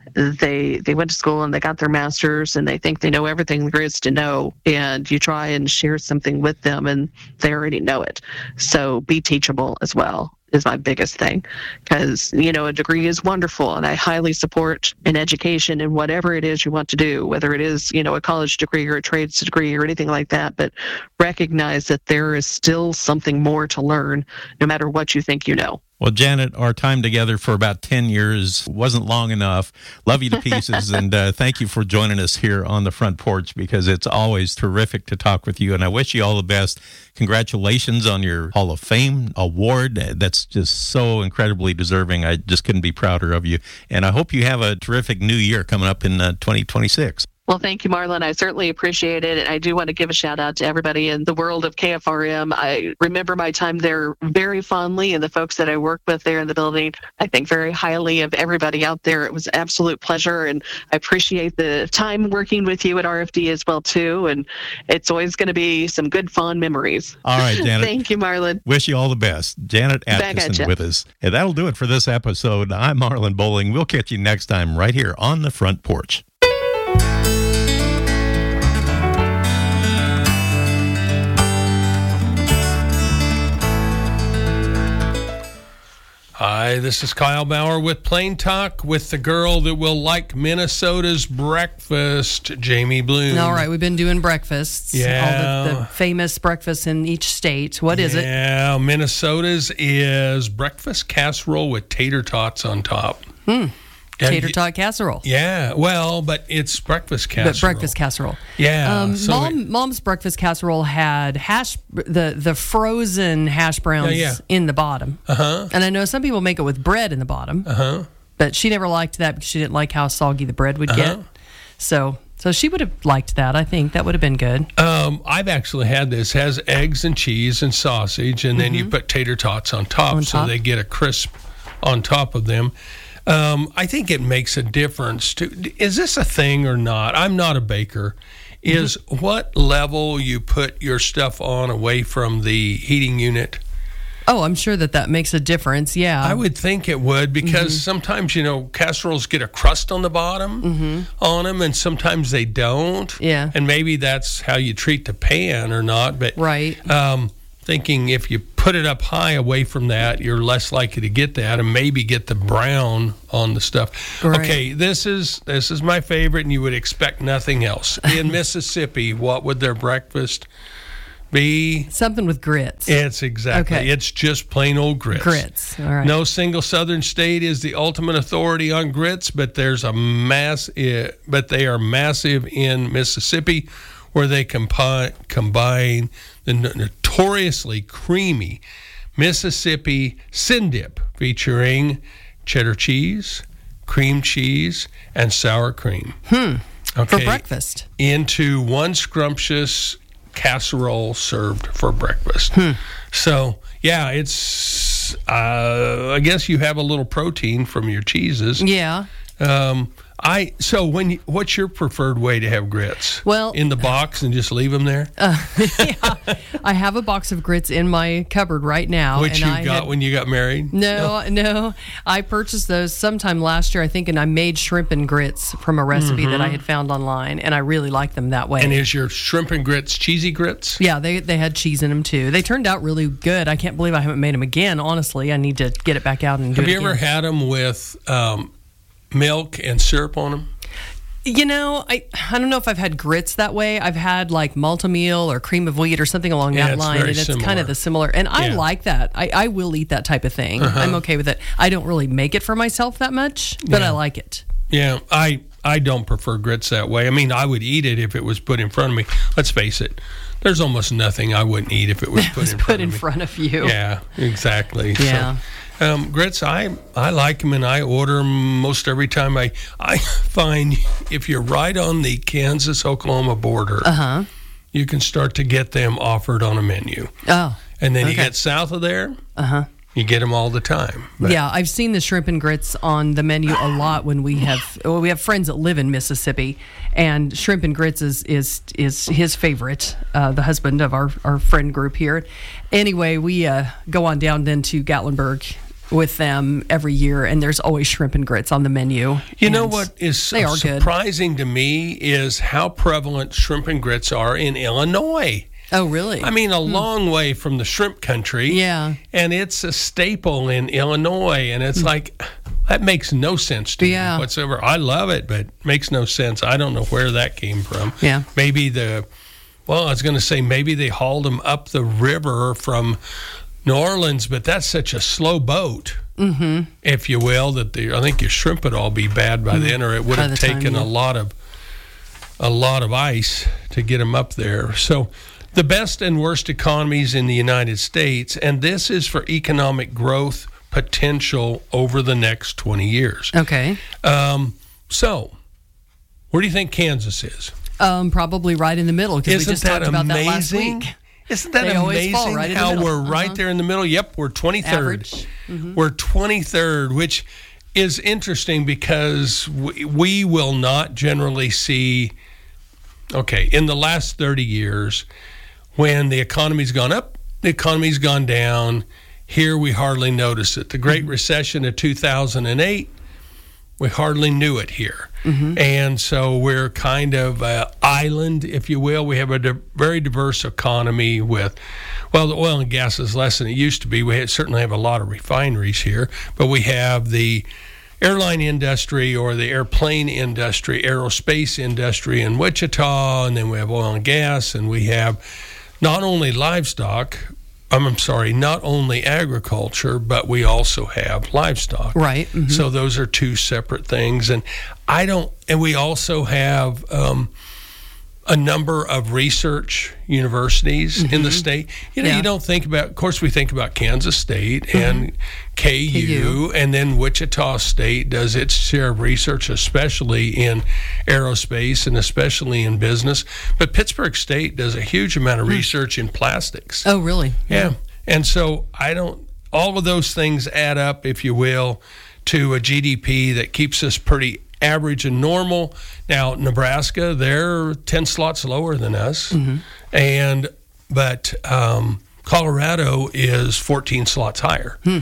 Speaker 1: they they went to school and they got their master's and they think they know everything there is to know, and you try and share something with them and they already know it. So be teachable as well is my biggest thing, because, you know, a degree is wonderful, and I highly support an education in whatever it is you want to do, whether it is, you know, a college degree or a trades degree or anything like that, but recognize that there is still something more to learn no matter what you think you know.
Speaker 2: Well, Janet, our time together for about ten years wasn't long enough. Love you to pieces, and uh, thank you for joining us here on the front porch, because it's always terrific to talk with you, and I wish you all the best. Congratulations on your Hall of Fame award. That's just so incredibly deserving. I just couldn't be prouder of you, and I hope you have a terrific new year coming up in uh, twenty twenty-six.
Speaker 1: Well, thank you, Marlon. I certainly appreciate it. And I do want to give a shout out to everybody in the world of K F R M. I remember my time there very fondly, and the folks that I worked with there in the building. I think very highly of everybody out there. It was an absolute pleasure, and I appreciate the time working with you at R F D as well, too. And it's always going to be some good, fond memories.
Speaker 2: All right, Janet.
Speaker 1: Thank you, Marlon.
Speaker 2: Wish you all the best. Janet Atkinson with us. And that'll do it for this episode. I'm Marlon Bowling. We'll catch you next time right here on the front porch.
Speaker 9: Hi, this is Kyle Bauer with Plain Talk with the girl that will like Minnesota's breakfast, Jamie Bloom.
Speaker 10: All right, we've been doing breakfasts.
Speaker 9: Yeah.
Speaker 10: All the, the famous breakfasts in each state. What is it?
Speaker 9: Yeah, Minnesota's is breakfast casserole with tater tots on top.
Speaker 10: Hmm.
Speaker 9: And
Speaker 10: Tater
Speaker 9: y-
Speaker 10: tot casserole.
Speaker 9: Yeah, well, but it's breakfast casserole.
Speaker 10: But breakfast casserole.
Speaker 9: Yeah.
Speaker 10: Um,
Speaker 9: so
Speaker 10: Mom,
Speaker 9: it-
Speaker 10: Mom's breakfast casserole had hash the the frozen hash browns
Speaker 9: Yeah, yeah.
Speaker 10: in the bottom.
Speaker 9: Uh-huh.
Speaker 10: And I know some people make it with bread in the bottom.
Speaker 9: Uh-huh.
Speaker 10: But she never liked that because she didn't like how soggy the bread would
Speaker 9: Uh-huh.
Speaker 10: get. So so she would have liked that. I think that would have been good.
Speaker 9: Um, I've actually had this. It has eggs and cheese and sausage, and then you put tater tots on top,
Speaker 10: On
Speaker 9: so
Speaker 10: top.
Speaker 9: they get a crisp on top of them. Um, I think it makes a difference. To, is this a thing or not? I'm not a baker. Is what level you put your stuff on away from the heating unit?
Speaker 10: Oh, I'm sure that that makes a difference. Yeah.
Speaker 9: I would think it would, because sometimes, you know, casseroles get a crust on the bottom on them, and sometimes they don't.
Speaker 10: Yeah.
Speaker 9: And maybe that's how you treat the pan or not. But
Speaker 10: Right.
Speaker 9: um, thinking if you put it up high away from that, you're less likely to get that, and maybe get the brown on the stuff.
Speaker 10: Right.
Speaker 9: Okay, this is this is my favorite, and you would expect nothing else. In Mississippi, what would their breakfast be?
Speaker 10: Something with grits.
Speaker 9: It's exactly.
Speaker 10: Okay.
Speaker 9: It's just plain old grits.
Speaker 10: Grits. All right.
Speaker 9: No single southern state is the ultimate authority on grits, but there's a mass. eh, But they are massive in Mississippi, where they compi- combine the no- notoriously creamy Mississippi Sin Dip, featuring cheddar cheese, cream cheese, and sour cream.
Speaker 10: Hmm. For
Speaker 9: Okay.
Speaker 10: breakfast.
Speaker 9: Into one scrumptious casserole served for breakfast. So, yeah, it's, uh, I guess you have a little protein from your cheeses.
Speaker 10: Yeah.
Speaker 9: Um, I so when you, what's your preferred way to have grits?
Speaker 10: Well-
Speaker 9: in the box and just leave them there,
Speaker 10: yeah. I have a box of grits in my cupboard right now.
Speaker 9: which
Speaker 10: and
Speaker 9: you
Speaker 10: I
Speaker 9: got
Speaker 10: had-
Speaker 9: when you got married.
Speaker 10: No, no. I purchased those sometime last year, I think, and I made shrimp and grits from a recipe that I had found online, and I really like them that way.
Speaker 9: And is your shrimp and grits cheesy grits?
Speaker 10: yeah, they they had cheese in them too. They turned out really good. I can't believe I haven't made them again. Honestly, I need to get it back out and do
Speaker 9: Have
Speaker 10: it
Speaker 9: you ever
Speaker 10: again.
Speaker 9: had them with um, milk and syrup on them?
Speaker 10: You know, I I don't know if I've had grits that way. I've had like Malta-meal or cream of wheat or something along
Speaker 9: Yeah,
Speaker 10: that
Speaker 9: it's
Speaker 10: line,
Speaker 9: very
Speaker 10: and it's kind
Speaker 9: similar.
Speaker 10: of the similar. And I
Speaker 9: Yeah.
Speaker 10: like that. I, I will eat that type of thing. I'm okay with it. I don't really make it for myself that much, but
Speaker 9: Yeah.
Speaker 10: I like it.
Speaker 9: Yeah, I I don't prefer grits that way. I mean, I would eat it if it was put in front of me. Let's face it, there's almost nothing I wouldn't eat if it was
Speaker 10: It
Speaker 9: put
Speaker 10: was
Speaker 9: in
Speaker 10: put
Speaker 9: front
Speaker 10: in
Speaker 9: of me.
Speaker 10: front of you.
Speaker 9: Yeah, exactly.
Speaker 10: Yeah.
Speaker 9: So, um, grits, I I like them, and I order them most every time. I I find if you're right on the Kansas-Oklahoma border,
Speaker 10: Uh huh.
Speaker 9: you can start to get them offered on a menu.
Speaker 10: Oh.
Speaker 9: And then you
Speaker 10: Okay.
Speaker 9: get south of there,
Speaker 10: Uh huh.
Speaker 9: you get them all the time. But-
Speaker 10: Yeah, I've seen the shrimp and grits on the menu a lot when we have well, we have friends that live in Mississippi, and shrimp and grits is is is his favorite. Uh, the husband of our our friend group here. Anyway, we uh, go on down then to Gatlinburg with them every year, and there's always shrimp and grits on the menu.
Speaker 9: You know
Speaker 10: And
Speaker 9: what is
Speaker 10: they are good.
Speaker 9: surprising to me is how prevalent shrimp and grits are in Illinois.
Speaker 10: Oh, really?
Speaker 9: I mean, a long way from the shrimp country.
Speaker 10: Yeah.
Speaker 9: And it's a staple in Illinois. And it's like, that makes no sense to
Speaker 10: Yeah.
Speaker 9: me whatsoever. I love it, but makes no sense. I don't know where that came from.
Speaker 10: Yeah.
Speaker 9: Maybe the, well, I was going to say maybe they hauled them up the river from New Orleans, but that's such a slow boat, mm-hmm. if you will, that the, I think your shrimp would all be bad by then, or it would
Speaker 10: By
Speaker 9: have
Speaker 10: the time,
Speaker 9: taken
Speaker 10: yeah.
Speaker 9: a lot of a lot of ice to get them up there. So the best and worst economies in the United States, and this is for economic growth potential over the next twenty years.
Speaker 10: Okay.
Speaker 9: Um, so where do you think Kansas is?
Speaker 10: Um, probably right in the middle because we
Speaker 9: Isn't
Speaker 10: just
Speaker 9: that
Speaker 10: talked about that last
Speaker 9: amazing?
Speaker 10: week.
Speaker 9: Isn't that
Speaker 10: They always
Speaker 9: amazing
Speaker 10: fall right in the
Speaker 9: how
Speaker 10: middle.
Speaker 9: we're right
Speaker 10: Uh-huh.
Speaker 9: there in the middle? Yep, we're twenty-third.
Speaker 10: Average. Mm-hmm.
Speaker 9: We're twenty-third, which is interesting because we, we will not generally see, okay, in the last thirty years, when the economy's gone up, the economy's gone down, here we hardly notice it. The Great Recession of two thousand eight, we hardly knew it here. Mm-hmm. And so we're kind of an island, if you will. We have a di- very diverse economy with, well, the oil and gas is less than it used to be. We had, certainly have a lot of refineries here, but we have the airline industry or the airplane industry, aerospace industry in Wichita, and then we have oil and gas, and we have not only livestock, I'm sorry, not only agriculture, but we also have livestock.
Speaker 10: Right. Mm-hmm.
Speaker 9: So those are two separate things. And I don't, and we also have um, a number of research universities mm-hmm. in the state. You know,
Speaker 10: yeah.
Speaker 9: you don't think about, of course, we think about Kansas State and mm-hmm. K U, K U, and then Wichita State does its share of research, especially in aerospace and especially in business. But Pittsburgh State does a huge amount of mm-hmm. research in plastics.
Speaker 10: Oh, really?
Speaker 9: Yeah. yeah. And so I don't, all of those things add up, if you will, to a G D P that keeps us pretty average and normal. Now, Nebraska, they're ten slots lower than us. Mm-hmm. And, but um, Colorado is fourteen slots higher. Hmm.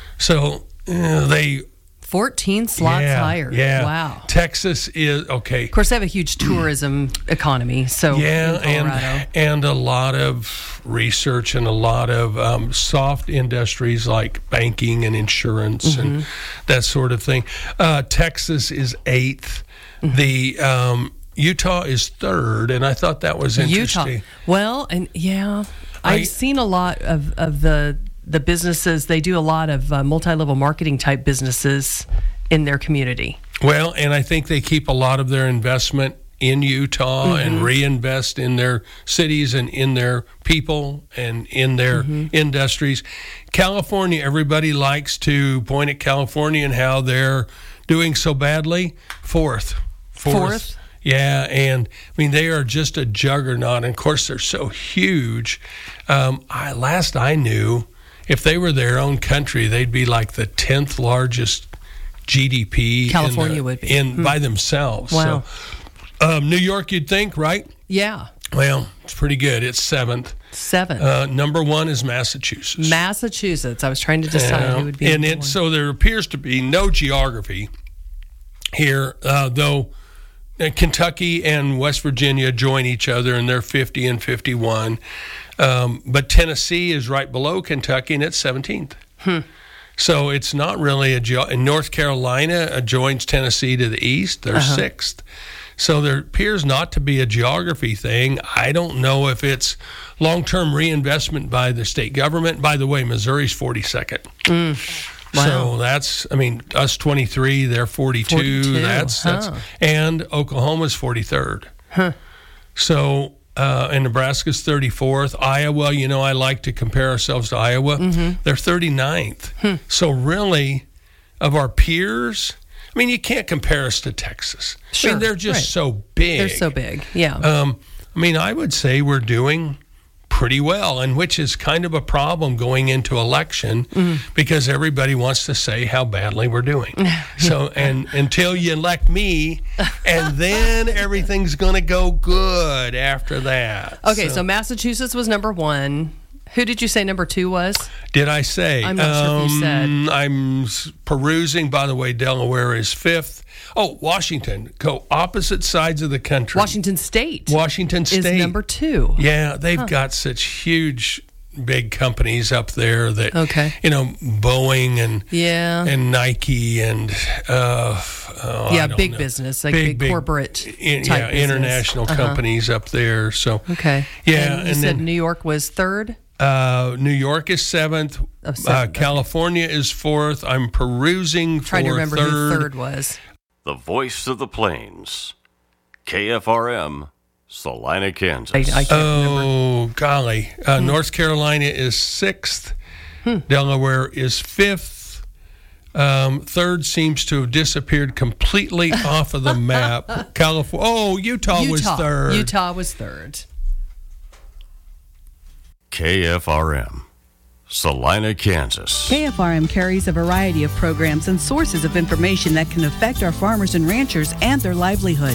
Speaker 9: So uh, they
Speaker 10: fourteen slots
Speaker 9: yeah,
Speaker 10: higher.
Speaker 9: Yeah.
Speaker 10: Wow.
Speaker 9: Texas is okay.
Speaker 10: Of course, they have a huge tourism economy. So
Speaker 9: yeah,
Speaker 10: in
Speaker 9: and and a lot of research and a lot of um, soft industries like banking and insurance mm-hmm. and that sort of thing. Uh, Texas is eighth. Mm-hmm. The um, Utah is third, and I thought that was interesting.
Speaker 10: Utah. Well, and yeah, I've I, seen a lot of of the. the businesses, they do a lot of uh, multi-level marketing type businesses in their community.
Speaker 9: Well, and I think they keep a lot of their investment in Utah mm-hmm. and reinvest in their cities and in their people and in their mm-hmm. industries. California, everybody likes to point at California and how they're doing so badly. Fourth.
Speaker 10: Fourth. Fourth?
Speaker 9: Yeah, and I mean, they are just a juggernaut. And of course, they're so huge. Um, I, last I knew, if they were their own country, they'd be like the tenth largest G D P.
Speaker 10: California
Speaker 9: in the,
Speaker 10: would be
Speaker 9: in
Speaker 10: hmm.
Speaker 9: by themselves.
Speaker 10: Wow.
Speaker 9: So, um, New York, you'd think, right?
Speaker 10: Yeah.
Speaker 9: Well, it's pretty good. It's seventh.
Speaker 10: Seventh.
Speaker 9: Uh, number one is Massachusetts.
Speaker 10: Massachusetts. I was trying to decide uh, who would be.
Speaker 9: And it, so there appears to be no geography here, uh, though. Kentucky and West Virginia join each other, and they're fifty and fifty-one. Um, but Tennessee is right below Kentucky, and it's seventeenth.
Speaker 10: Hmm.
Speaker 9: So it's not really a ge- – and North Carolina uh, joins Tennessee to the east. They're uh-huh. sixth. So there appears not to be a geography thing. I don't know if it's long-term reinvestment by the state government. By the way, Missouri's forty-second.
Speaker 10: Mm. Wow.
Speaker 9: So that's, I mean, us twenty-three, they're forty-two.
Speaker 10: forty-two.
Speaker 9: That's,
Speaker 10: huh.
Speaker 9: that's, and Oklahoma's forty-third.
Speaker 10: Huh.
Speaker 9: So, uh, and Nebraska's thirty-fourth. Iowa, you know, I like to compare ourselves to Iowa.
Speaker 10: Mm-hmm.
Speaker 9: They're thirty-ninth.
Speaker 10: Hmm.
Speaker 9: So really, of our peers, I mean, you can't compare us to Texas.
Speaker 10: Sure.
Speaker 9: I mean, they're just
Speaker 10: right.
Speaker 9: so big.
Speaker 10: They're so big, yeah.
Speaker 9: Um, I mean, I would say we're doing pretty well, and which is kind of a problem going into election mm. because everybody wants to say how badly we're doing. So, and until you elect me, and then everything's going to go good after that.
Speaker 10: Okay,
Speaker 9: so,
Speaker 10: so Massachusetts was number one. Who did you say number two was?
Speaker 9: Did I say?
Speaker 10: I'm not sure if you said.
Speaker 9: I'm perusing. By the way, Delaware is fifth. Oh, Washington. Go opposite sides of the country.
Speaker 10: Washington State.
Speaker 9: Washington State.
Speaker 10: Is number two.
Speaker 9: Yeah, they've
Speaker 10: huh.
Speaker 9: got such huge, big companies up there that,
Speaker 10: okay.
Speaker 9: you know, Boeing and
Speaker 10: yeah.
Speaker 9: and Nike and, uh, oh,
Speaker 10: yeah,
Speaker 9: I don't
Speaker 10: big
Speaker 9: know.
Speaker 10: business, like
Speaker 9: big,
Speaker 10: big,
Speaker 9: big
Speaker 10: corporate
Speaker 9: in,
Speaker 10: type
Speaker 9: yeah,
Speaker 10: business.
Speaker 9: international
Speaker 10: uh-huh.
Speaker 9: companies up there. So
Speaker 10: okay.
Speaker 9: Yeah,
Speaker 10: and you
Speaker 9: and
Speaker 10: said
Speaker 9: then,
Speaker 10: New York was third?
Speaker 9: Uh, New York is seventh.
Speaker 10: Oh, seventh.
Speaker 9: Uh, California is fourth. I'm perusing for
Speaker 10: Trying to remember
Speaker 9: third.
Speaker 10: who third was.
Speaker 11: The voice of the plains, K F R M, Salina, Kansas.
Speaker 10: I, I can't
Speaker 9: oh,
Speaker 10: remember.
Speaker 9: golly. Uh,
Speaker 10: hmm.
Speaker 9: North Carolina is sixth.
Speaker 10: Hmm.
Speaker 9: Delaware is fifth. Um, third seems to have disappeared completely off of the map. California. Oh, Utah,
Speaker 10: Utah
Speaker 9: was third.
Speaker 10: Utah was third.
Speaker 11: K F R M, Salina, Kansas.
Speaker 12: K F R M carries a variety of programs and sources of information that can affect our farmers and ranchers and their livelihood.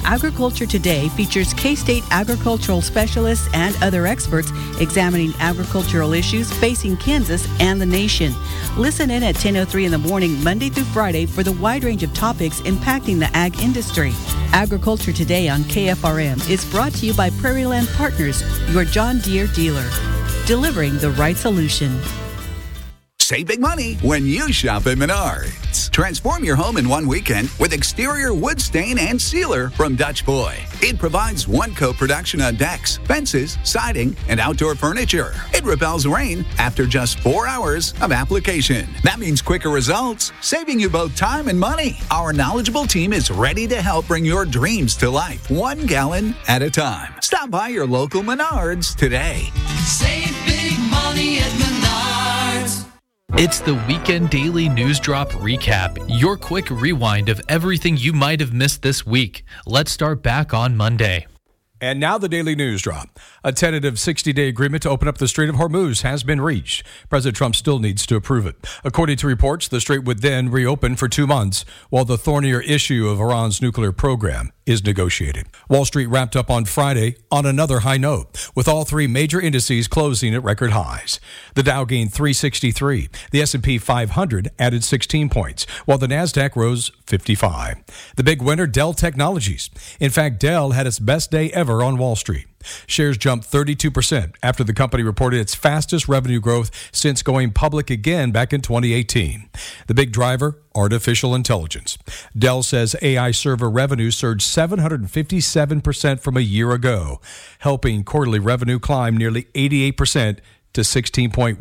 Speaker 12: Agriculture Today features K-State agricultural specialists and other experts examining agricultural issues facing Kansas and the nation. Listen in at ten oh three in the morning, Monday through Friday, for the wide range of topics impacting the ag industry. Agriculture Today on K F R M is brought to you by Prairie Land Partners, your John Deere dealer, delivering the right solution.
Speaker 13: Save big money when you shop at Menards. Transform your home in one weekend with exterior wood stain and sealer from Dutch Boy. It provides one-coat production on decks, fences, siding, and outdoor furniture. It repels rain after just four hours of application. That means quicker results, saving you both time and money. Our knowledgeable team is ready to help bring your dreams to life, one gallon at a time. Stop by your local Menards today.
Speaker 14: Save big money at Menards.
Speaker 15: It's the Weekend Daily News Drop Recap, your quick rewind of everything you might have missed this week. Let's start back on Monday.
Speaker 16: And now the Daily News Drop. A tentative sixty-day agreement to open up the Strait of Hormuz has been reached. President Trump still needs to approve it. According to reports, the strait would then reopen for two months while the thornier issue of Iran's nuclear program is negotiated. Wall Street wrapped up on Friday on another high note, with all three major indices closing at record highs. The Dow gained three sixty-three. The S and P five hundred added sixteen points, while the Nasdaq rose fifty-five. The big winner, Dell Technologies. In fact, Dell had its best day ever on Wall Street. Shares jumped thirty-two percent after the company reported its fastest revenue growth since going public again back in twenty eighteen. The big driver, artificial intelligence. Dell says A I server revenue surged seven hundred fifty-seven percent from a year ago, helping quarterly revenue climb nearly eighty-eight percent to sixteen point